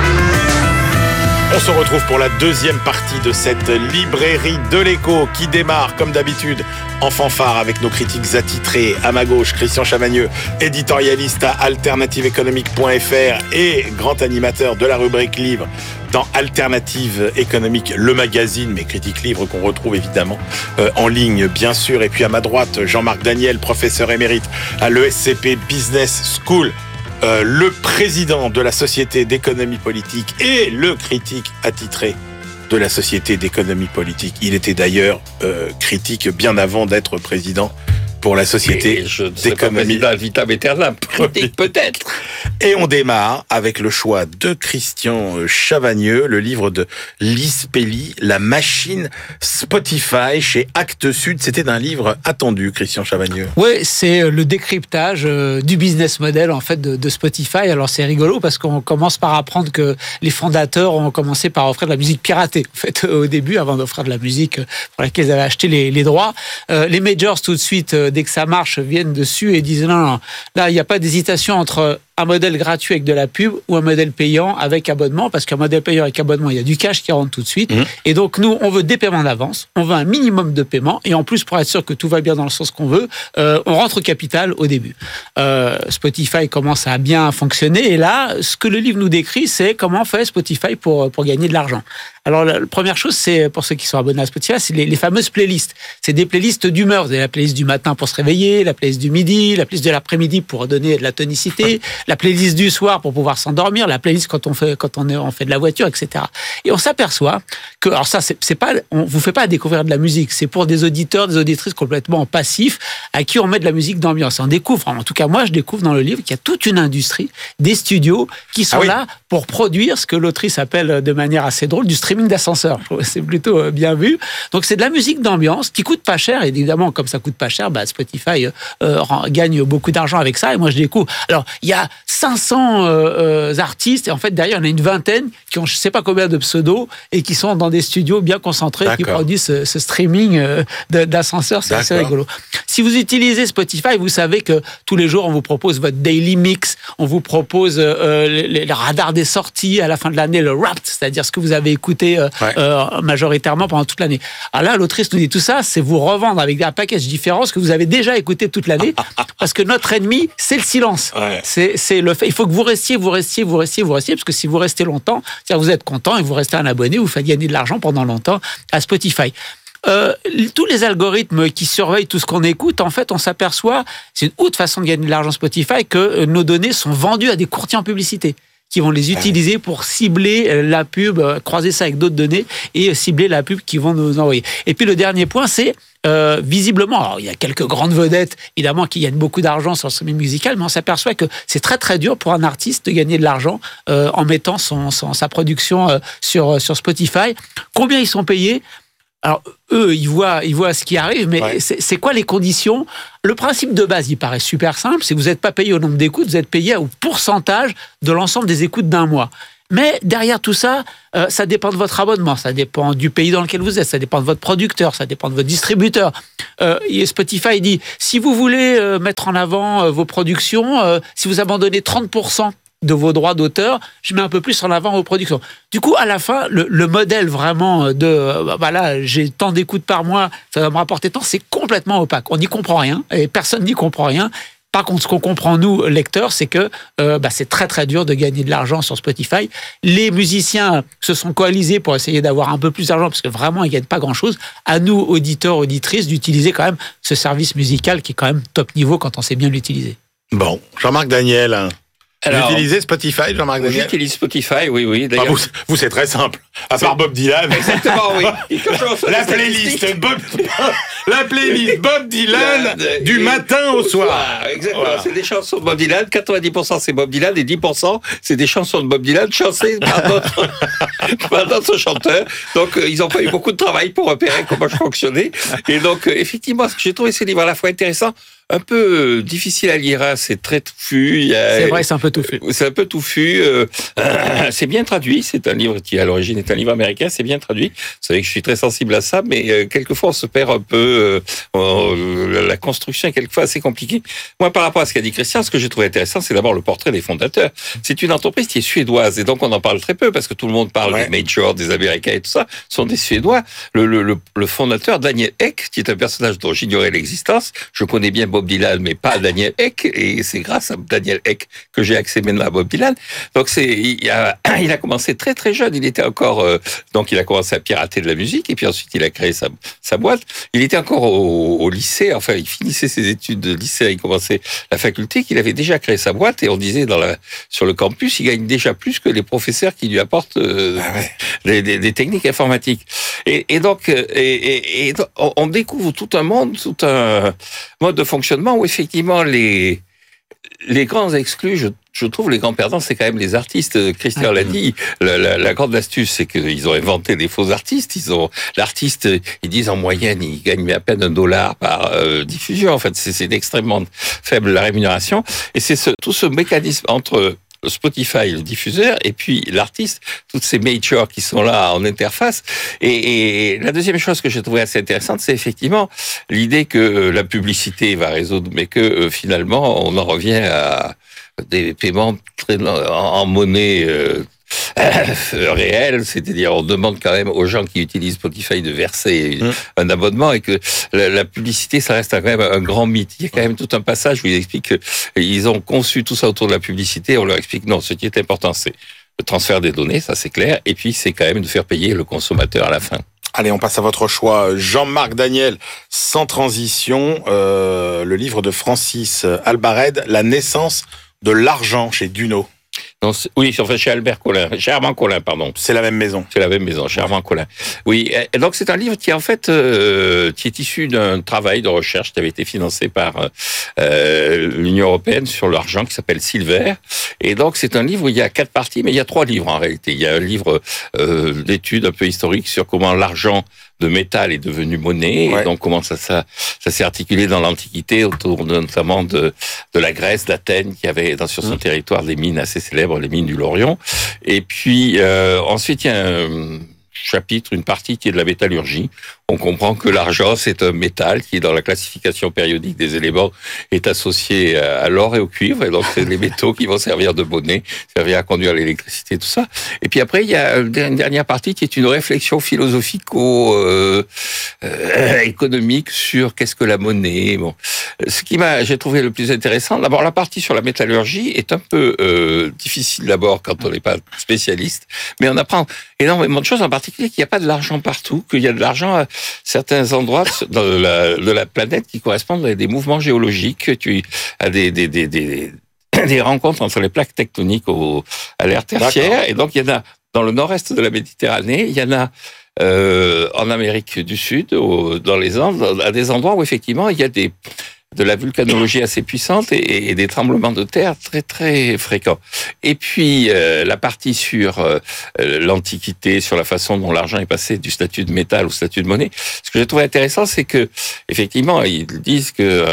On se retrouve pour la deuxième partie de cette librairie de l'écho qui démarre comme d'habitude en fanfare avec nos critiques attitrés. À ma gauche, Christian Chavagneux, éditorialiste à alternativeéconomique.fr et grand animateur de la rubrique livre dans Alternative Économique, le magazine, mais critiques livres qu'on retrouve évidemment en ligne, bien sûr. Et puis à ma droite, Jean-Marc Daniel, professeur émérite à l'ESCP Business School, le président de la Société d'économie politique et le critique attitré de la Société d'économie politique. Il était d'ailleurs critique bien avant d'être président pour la Société d'économie. Vitam aeternam, peut-être. Et on démarre avec le choix de Christian Chavagneux, le livre de Lise Pelly, La machine Spotify chez Actes Sud. C'était un livre attendu, Christian Chavagneux. Oui, c'est le décryptage du business model en fait de Spotify. Alors c'est rigolo parce qu'on commence par apprendre que les fondateurs ont commencé par offrir de la musique piratée. En fait, au début, avant d'offrir de la musique pour laquelle ils avaient acheté les droits, les majors tout de suite, dès que ça marche, viennent dessus et disent non, là il n'y a pas d'hésitation entre un modèle gratuit avec de la pub ou un modèle payant avec abonnement, parce qu'un modèle payant avec abonnement, il y a du cash qui rentre tout de suite. Et donc, nous, on veut des paiements d'avance, on veut un minimum de paiement, et en plus, pour être sûr que tout va bien dans le sens qu'on veut, on rentre au capital au début. Spotify commence à bien fonctionner, et là, ce que le livre nous décrit, c'est comment fait Spotify pour gagner de l'argent. Alors, la première chose, c'est, pour ceux qui sont abonnés à Spotify, c'est les fameuses playlists. C'est des playlists d'humeur. Vous avez la playlist du matin pour se réveiller, la playlist du midi, la playlist de l'après-midi pour donner de la tonicité, la playlist du soir pour pouvoir s'endormir, la playlist quand on fait de la voiture, etc. Et on s'aperçoit que, alors ça, c'est pas, on vous fait pas découvrir de la musique. C'est pour des auditeurs, des auditrices complètement passifs à qui on met de la musique d'ambiance. On découvre, en tout cas, moi, je découvre dans le livre qu'il y a toute une industrie, des studios qui sont là pour produire ce que l'autrice appelle de manière assez drôle du streaming d'ascenseur. C'est plutôt bien vu. Donc, c'est de la musique d'ambiance qui coûte pas cher. Et évidemment, comme ça coûte pas cher, Spotify gagne beaucoup d'argent avec ça. Et moi, je découvre. Alors, il y a 500 artistes, et en fait, derrière, il y en a une vingtaine qui ont je ne sais pas combien de pseudos et qui sont dans des studios bien concentrés, qui produisent ce streaming d'ascenseurs. C'est assez rigolo. Si vous utilisez Spotify, vous savez que tous les jours, on vous propose votre daily mix, on vous propose les radars des sorties, à la fin de l'année, le Wrapped, c'est-à-dire ce que vous avez écouté majoritairement pendant toute l'année. Alors là, l'autrice nous dit tout ça, c'est vous revendre avec un package différent ce que vous avez déjà écouté toute l'année, parce que notre ennemi, c'est le silence. Ouais. C'est le fait. Il faut que vous restiez, parce que si vous restez longtemps, c'est-à-dire vous êtes content et vous restez un abonné, vous faites gagner de l'argent pendant longtemps à Spotify. Tous les algorithmes qui surveillent tout ce qu'on écoute, en fait, on s'aperçoit, c'est une autre façon de gagner de l'argent Spotify, que nos données sont vendues à des courtiers en publicité qui vont les utiliser pour cibler la pub, croiser ça avec d'autres données et cibler la pub qu'ils vont nous envoyer. Et puis le dernier point, c'est visiblement, alors il y a quelques grandes vedettes, évidemment, qui gagnent beaucoup d'argent sur le streaming musical, mais on s'aperçoit que c'est très très dur pour un artiste de gagner de l'argent en mettant sa production sur Spotify. Combien ils sont payés ? Alors, eux, ils voient ce qui arrive, mais c'est quoi les conditions ? Le principe de base, il paraît super simple, c'est que vous n'êtes pas payé au nombre d'écoutes, vous êtes payé au pourcentage de l'ensemble des écoutes d'un mois. Mais derrière tout ça, ça dépend de votre abonnement, ça dépend du pays dans lequel vous êtes, ça dépend de votre producteur, ça dépend de votre distributeur. Et Spotify dit, si vous voulez mettre en avant vos productions, si vous abandonnez 30% de vos droits d'auteur, je mets un peu plus en avant vos productions. Du coup, à la fin, le modèle vraiment voilà, j'ai tant d'écoutes par mois, ça va me rapporter tant, c'est complètement opaque. On n'y comprend rien, et personne n'y comprend rien. Par contre, ce qu'on comprend, nous, lecteurs, c'est que c'est très, très dur de gagner de l'argent sur Spotify. Les musiciens se sont coalisés pour essayer d'avoir un peu plus d'argent, parce que vraiment, ils ne gagnent pas grand-chose. À nous, auditeurs, auditrices, d'utiliser quand même ce service musical qui est quand même top niveau quand on sait bien l'utiliser. Bon, Jean-Marc Daniel... Alors, vous utilisez Spotify, Jean-Marc Daniel ? J'utilise Spotify, oui. D'ailleurs, vous, c'est très simple. À part Bob Dylan. Exactement, oui. La playlist Bob Dylan du matin au soir. Exactement. Voilà. C'est des chansons de Bob Dylan. 90% c'est Bob Dylan et 10% c'est des chansons de Bob Dylan chantées par d'autres chanteurs. Donc, ils n'ont pas eu beaucoup de travail pour repérer comment je fonctionnais. Et donc, effectivement, ce que j'ai trouvé ce livre à la fois intéressant, un peu difficile à lire, hein, c'est très touffu. C'est vrai, c'est un peu touffu. C'est un peu touffu. C'est bien traduit. C'est un livre qui, à l'origine, est un livre américain. C'est bien traduit. Vous savez que je suis très sensible à ça, mais quelquefois, on se perd un peu. La construction est quelquefois assez compliquée. Moi, par rapport à ce qu'a dit Christian, ce que j'ai trouvé intéressant, c'est d'abord le portrait des fondateurs. C'est une entreprise qui est suédoise, et donc on en parle très peu, parce que tout le monde parle des majors, des Américains et tout ça, sont des Suédois. Le fondateur, Daniel Ek, qui est un personnage dont j'ignorais l'existence, je connais bien Bob Dylan, mais pas Daniel Ek, et c'est grâce à Daniel Ek que j'ai accès maintenant à Bob Dylan. Donc il a commencé très très jeune, il était encore, donc il a commencé à pirater de la musique, et puis ensuite il a créé sa boîte. Il était encore au lycée, enfin il finissait ses études de lycée, il commençait la faculté, qu'il avait déjà créé sa boîte, et on disait sur le campus, il gagne déjà plus que les professeurs qui lui apportent des techniques informatiques. Et donc on découvre tout un monde, tout un mode de fonctionnement où effectivement les grands exclus, je trouve les grands perdants, c'est quand même les artistes. Christian l'a dit, la grande astuce, c'est qu'ils ont inventé des faux artistes. L'artiste, ils disent en moyenne, il gagne à peine $1 par diffusion. En fait, c'est extrêmement faible la rémunération. Et c'est tout ce mécanisme entre Spotify, le diffuseur, et puis l'artiste, toutes ces majors qui sont là en interface. Et la deuxième chose que j'ai trouvé assez intéressante, c'est effectivement l'idée que la publicité va résoudre, mais que finalement, on en revient à des paiements en monnaie réel, c'est-à-dire on demande quand même aux gens qui utilisent Spotify de verser un abonnement, et que la publicité, ça reste quand même un grand mythe. Il y a quand même tout un passage où ils expliquent qu'ils ont conçu tout ça autour de la publicité. On leur explique non, ce qui est important, c'est le transfert des données, ça c'est clair, et puis c'est quand même de faire payer le consommateur à la fin. Allez, on passe à votre choix. Jean-Marc Daniel, sans transition, le livre de Francis Albarède, La naissance de l'argent, chez Duno. Non, oui, enfin chez chez Armand Collin, pardon. C'est la même maison. C'est la même maison, chez Armand Collin. Oui, et donc c'est un livre qui en fait qui est issu d'un travail de recherche qui avait été financé par l'Union européenne sur l'argent qui s'appelle Silver. Et donc c'est un livre où il y a 4 parties, mais il y a 3 livres en réalité. Il y a un livre d'études un peu historique sur comment l'argent de métal est devenu monnaie, et donc comment ça s'est articulé dans l'Antiquité autour notamment de la Grèce, d'Athènes, qui avait sur son territoire des mines assez célèbres, les mines du Laurion. Et puis ensuite il y a une partie qui est de la métallurgie. On comprend que l'argent, c'est un métal qui, dans la classification périodique des éléments, est associé à l'or et au cuivre. Et donc, c'est les métaux qui vont servir de monnaie, servir à conduire l'électricité, tout ça. Et puis après, il y a une dernière partie qui est une réflexion philosophico-économique sur qu'est-ce que la monnaie. Bon, ce qui j'ai trouvé le plus intéressant, d'abord, la partie sur la métallurgie est un peu difficile d'abord quand on n'est pas spécialiste, mais on apprend énormément de choses, en particulier qu'il n'y a pas de l'argent partout, qu'il y a de l'argent à certains endroits de la planète qui correspondent à des mouvements géologiques, à des rencontres entre les plaques tectoniques à l'ère tertiaire. Et donc, il y en a dans le nord-est de la Méditerranée, il y en a en Amérique du Sud, dans les Andes, à des endroits où effectivement il y a de la vulcanologie assez puissante et des tremblements de terre très très fréquents. Et puis la partie sur l'Antiquité, sur la façon dont l'argent est passé du statut de métal au statut de monnaie. Ce que j'ai trouvé intéressant, c'est que effectivement ils disent que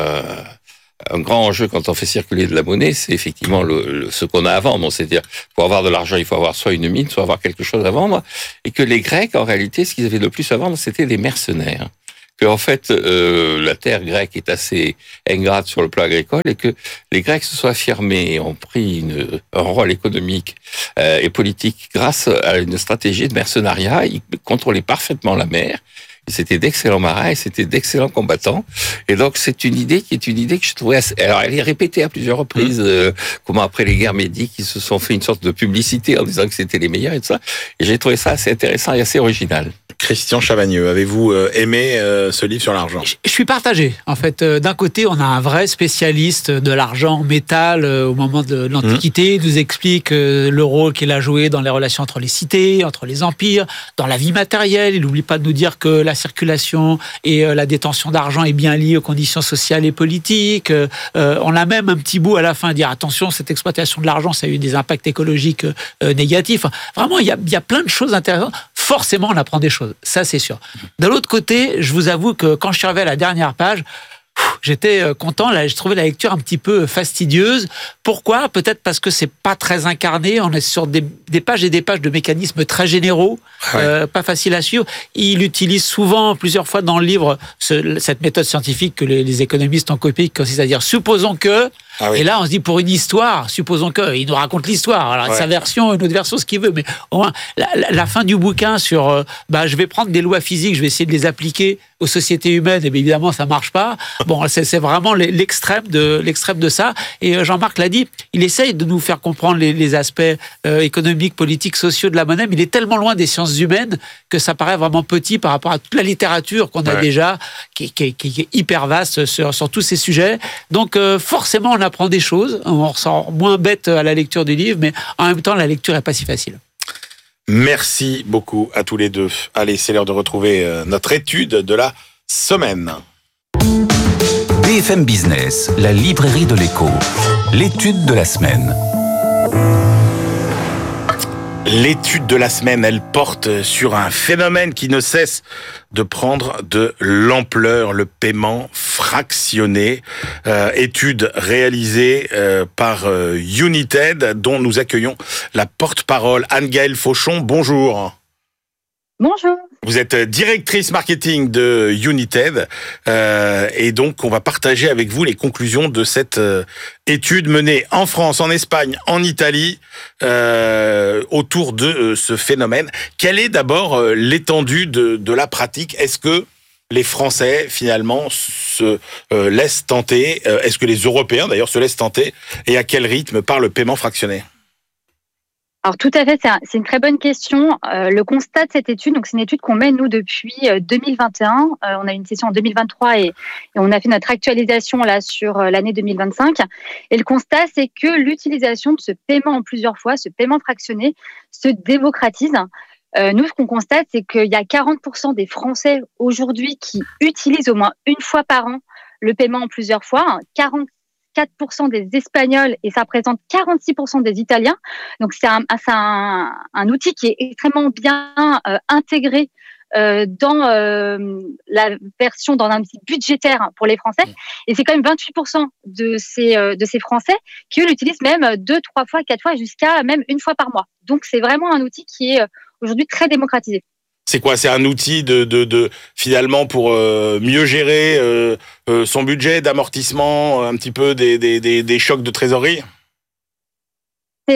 un grand enjeu quand on fait circuler de la monnaie, c'est effectivement ce qu'on a à vendre. C'est-à-dire, pour avoir de l'argent, il faut avoir soit une mine, soit avoir quelque chose à vendre. Et que les Grecs, en réalité, ce qu'ils avaient le plus à vendre, c'était des mercenaires. Que en fait, la terre grecque est assez ingrate sur le plan agricole et que les Grecs se sont affirmés et ont pris un rôle économique et politique grâce à une stratégie de mercenariat. Ils contrôlaient parfaitement la mer. C'était d'excellents marins et c'était d'excellents combattants. Et donc, c'est une idée que je trouvais assez... Alors, elle est répétée à plusieurs reprises, comment après les guerres médiques, ils se sont fait une sorte de publicité en disant que c'était les meilleurs et tout ça. Et j'ai trouvé ça assez intéressant et assez original. Christian Chavagneux, avez-vous aimé ce livre sur l'argent ? Je suis partagé. En fait, d'un côté, on a un vrai spécialiste de l'argent métal au moment de l'Antiquité. Il nous explique le rôle qu'il a joué dans les relations entre les cités, entre les empires, dans la vie matérielle. Il n'oublie pas de nous dire que la circulation et la détention d'argent est bien liée aux conditions sociales et politiques. On a même un petit bout à la fin à dire attention, cette exploitation de l'argent, ça a eu des impacts écologiques négatifs. Vraiment, il y a plein de choses intéressantes. Forcément, on apprend des choses, ça c'est sûr. De l'autre côté, je vous avoue que quand je suis arrivé à la dernière page, j'étais content, là, j'ai trouvé la lecture un petit peu fastidieuse. Pourquoi ? Peut-être parce que c'est pas très incarné, on est sur des pages et des pages de mécanismes très généraux, pas faciles à suivre. Il utilise souvent, plusieurs fois dans le livre, cette méthode scientifique que les économistes ont copiée, qui consiste à dire « supposons que ». Et là, on se dit, pour une histoire, supposons que, il nous raconte l'histoire. Alors, sa version, une autre version, ce qu'il veut. Mais au moins, la fin du bouquin sur, je vais prendre des lois physiques, je vais essayer de les appliquer aux sociétés humaines, et bien évidemment, ça marche pas. Bon, c'est vraiment l'extrême de ça. Et Jean-Marc l'a dit, il essaye de nous faire comprendre les aspects économiques, politiques, sociaux de la monnaie, mais il est tellement loin des sciences humaines que ça paraît vraiment petit par rapport à toute la littérature qu'on a déjà, qui est hyper vaste sur tous ces sujets. Donc, forcément, on apprend des choses, on ressort moins bête à la lecture du livre, mais en même temps, la lecture n'est pas si facile. Merci beaucoup à tous les deux. Allez, c'est l'heure de retrouver notre étude de la semaine. BFM Business, la librairie de l'écho. L'étude de la semaine. L'étude de la semaine, elle porte sur un phénomène qui ne cesse de prendre de l'ampleur, le paiement fractionné. Étude réalisée par United, dont nous accueillons la porte-parole Anne-Gaëlle Fauchon. Bonjour. Bonjour. Vous êtes directrice marketing de United et donc on va partager avec vous les conclusions de cette étude menée en France, en Espagne, en Italie autour de ce phénomène. Quelle est d'abord l'étendue de la pratique ? Est-ce que les Français finalement se laissent tenter ? Est-ce que les Européens d'ailleurs se laissent tenter ? Et à quel rythme par le paiement fractionné ? Alors tout à fait, c'est une très bonne question. Le constat de cette étude, donc c'est une étude qu'on mène nous depuis 2021. On a une session en 2023 et on a fait notre actualisation là sur l'année 2025. Et le constat, c'est que l'utilisation de ce paiement en plusieurs fois, ce paiement fractionné, se démocratise. Nous, ce qu'on constate, c'est qu'il y a 40% des Français aujourd'hui qui utilisent au moins une fois par an le paiement en plusieurs fois. 44% des Espagnols et ça représente 46% des Italiens. Donc c'est un outil qui est extrêmement bien intégré dans la version, dans un outil budgétaire pour les Français. Et c'est quand même 28% de ces Français qui l'utilisent même 2, 3 fois, 4 fois, jusqu'à même 1 fois par mois. Donc c'est vraiment un outil qui est aujourd'hui très démocratisé. C'est quoi? C'est un outil de finalement pour mieux gérer son budget d'amortissement, un petit peu des chocs de trésorerie? Il y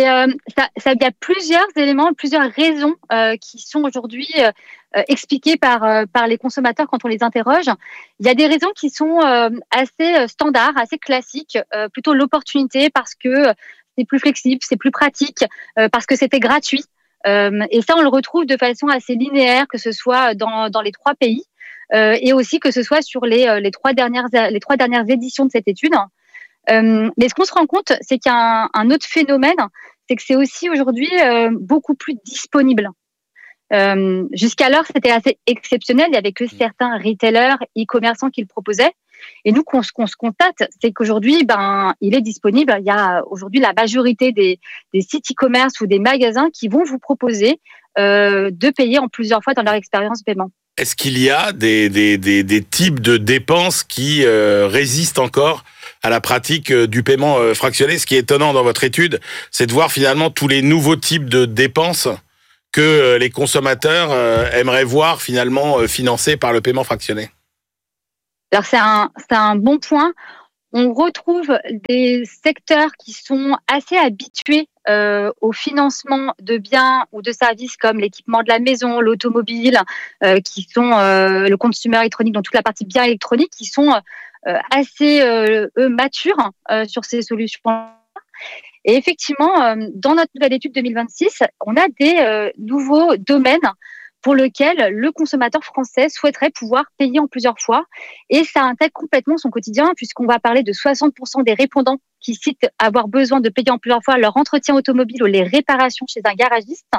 a plusieurs éléments, plusieurs raisons qui sont aujourd'hui expliquées par les consommateurs quand on les interroge. Il y a des raisons qui sont assez standards, assez classiques, plutôt l'opportunité parce que c'est plus flexible, c'est plus pratique, parce que c'était gratuit. Et ça, on le retrouve de façon assez linéaire, que ce soit dans les 3 pays et aussi que ce soit sur les 3 dernières éditions de cette étude. Mais ce qu'on se rend compte, c'est qu'il y a un autre phénomène, c'est que c'est aussi aujourd'hui beaucoup plus disponible. Jusqu'alors, c'était assez exceptionnel. Il n'y avait que certains retailers, e-commerçants qui le proposaient. Et nous, ce qu'on se constate, c'est qu'aujourd'hui, il est disponible. Il y a aujourd'hui la majorité des sites e-commerce ou des magasins qui vont vous proposer de payer en plusieurs fois dans leur expérience de paiement. Est-ce qu'il y a des types de dépenses qui résistent encore à la pratique du paiement fractionné? Ce qui est étonnant dans votre étude, c'est de voir finalement tous les nouveaux types de dépenses que les consommateurs aimeraient voir finalement financés par le paiement fractionné. Alors c'est un bon point. On retrouve des secteurs qui sont assez habitués au financement de biens ou de services comme l'équipement de la maison, l'automobile, qui sont le consumer électronique, donc toute la partie biens électroniques, qui sont assez matures sur ces solutions. Et effectivement, dans notre nouvelle étude 2026, on a des nouveaux domaines pour lequel le consommateur français souhaiterait pouvoir payer en plusieurs fois. Et ça intègre complètement son quotidien, puisqu'on va parler de 60% des répondants qui citent avoir besoin de payer en plusieurs fois leur entretien automobile ou les réparations chez un garagiste.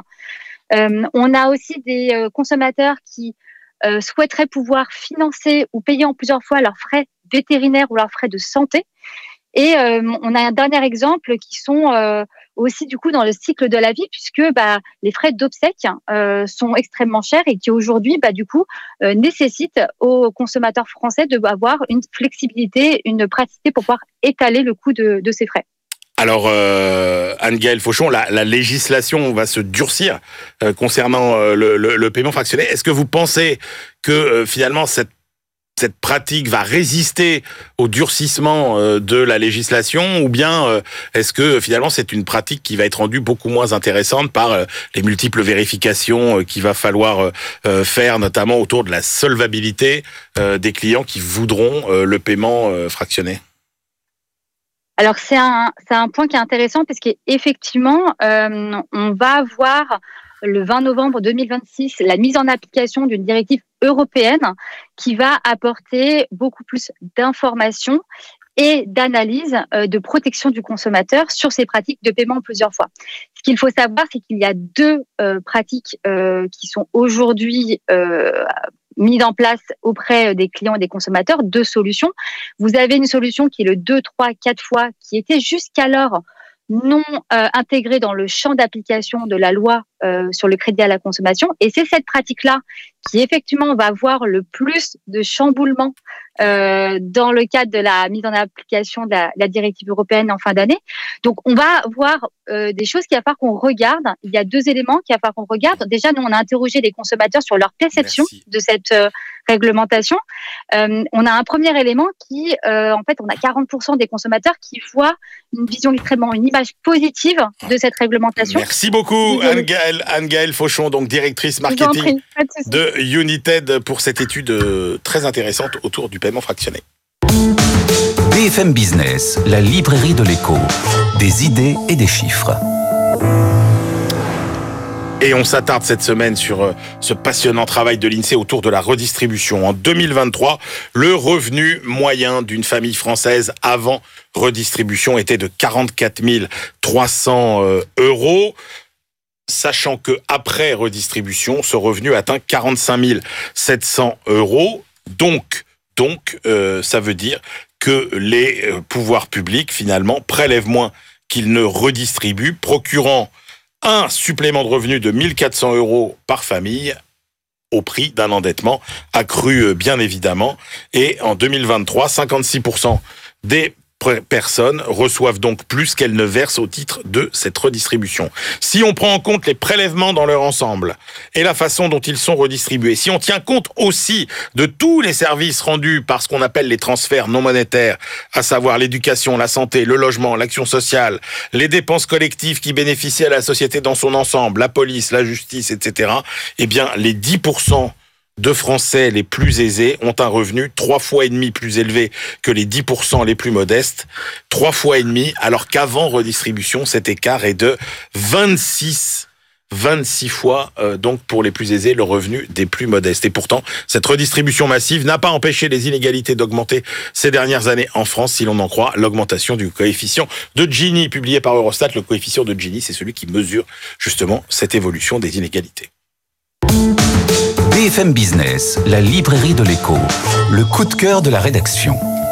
On a aussi des consommateurs qui souhaiteraient pouvoir financer ou payer en plusieurs fois leurs frais vétérinaires ou leurs frais de santé. Et on a un dernier exemple qui sont aussi du coup dans le cycle de la vie, puisque les frais d'obsèques sont extrêmement chers et qui aujourd'hui du coup nécessitent aux consommateurs français d'avoir une flexibilité, une praticité pour pouvoir étaler le coût de ces frais. Alors, Anne-Gaëlle Fauchon, la législation va se durcir concernant le paiement fractionné. Est-ce que vous pensez que finalement cette pratique va résister au durcissement de la législation, ou bien est-ce que finalement c'est une pratique qui va être rendue beaucoup moins intéressante par les multiples vérifications qu'il va falloir faire, notamment autour de la solvabilité des clients qui voudront le paiement fractionné? Alors c'est un point qui est intéressant parce qu'effectivement, on va avoir le 20 novembre 2026 la mise en application d'une directive européenne qui va apporter beaucoup plus d'informations et d'analyse de protection du consommateur sur ces pratiques de paiement plusieurs fois. Ce qu'il faut savoir, c'est qu'il y a 2 pratiques qui sont aujourd'hui mises en place auprès des clients et des consommateurs, 2 solutions. Vous avez une solution qui est le 2, 3, 4 fois, qui était jusqu'alors non intégrée dans le champ d'application de la loi sur le crédit à la consommation. Et c'est cette pratique-là qui, effectivement, va avoir le plus de chamboulements dans le cadre de la mise en application de la directive européenne en fin d'année. Donc, on va voir des choses qu'il va falloir qu'on regarde. Il y a 2 éléments qu'il va falloir qu'on regarde. Déjà, nous, on a interrogé les consommateurs sur leur perception de cette réglementation. On a un premier élément qui, en fait, on a 40% des consommateurs qui voient une image positive de cette réglementation. Merci beaucoup, Anne-Gaëlle Fauchon, donc directrice marketing de United, pour cette étude très intéressante autour du paiement fractionné. BFM Business, la librairie de l'écho. Des idées et des chiffres. Et on s'attarde cette semaine sur ce passionnant travail de l'INSEE autour de la redistribution. En 2023, le revenu moyen d'une famille française avant redistribution était de 44 300 €. Sachant que après redistribution, ce revenu atteint 45 700 €. Donc, Donc, ça veut dire que les pouvoirs publics, finalement, prélèvent moins qu'ils ne redistribuent, procurant un supplément de revenus de 1 400 € par famille au prix d'un endettement accru, bien évidemment. Et en 2023, 56% des personnes reçoivent donc plus qu'elles ne versent au titre de cette redistribution. Si on prend en compte les prélèvements dans leur ensemble et la façon dont ils sont redistribués, si on tient compte aussi de tous les services rendus par ce qu'on appelle les transferts non monétaires, à savoir l'éducation, la santé, le logement, l'action sociale, les dépenses collectives qui bénéficient à la société dans son ensemble, la police, la justice, etc., eh bien, les 10% de Français les plus aisés ont un revenu 3,5 fois plus élevé que les 10% les plus modestes. 3,5 fois, alors qu'avant redistribution, cet écart est de 26 fois, donc pour les plus aisés, le revenu des plus modestes. Et pourtant, cette redistribution massive n'a pas empêché les inégalités d'augmenter ces dernières années en France, si l'on en croit l'augmentation du coefficient de Gini, publié par Eurostat. Le coefficient de Gini, c'est celui qui mesure justement cette évolution des inégalités. BFM Business, la librairie de l'écho, le coup de cœur de la rédaction.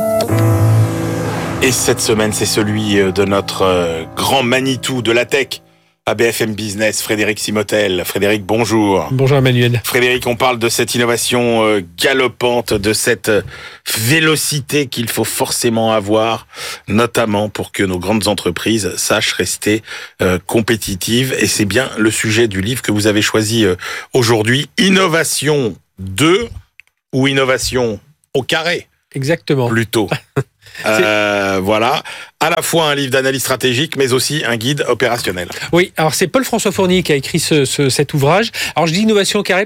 Et cette semaine, c'est celui de notre grand Manitou de la tech à BFM Business, Frédéric Simotel. Frédéric, bonjour. Bonjour Emmanuel. Frédéric, on parle de cette innovation galopante, de cette vélocité qu'il faut forcément avoir, notamment pour que nos grandes entreprises sachent rester compétitives. Et c'est bien le sujet du livre que vous avez choisi aujourd'hui. Innovation 2 ou innovation au carré? Exactement. Plutôt. Voilà, à la fois un livre d'analyse stratégique, mais aussi un guide opérationnel. Oui, alors c'est Paul-François Fournier qui a écrit cet ouvrage. Alors je dis innovation au carré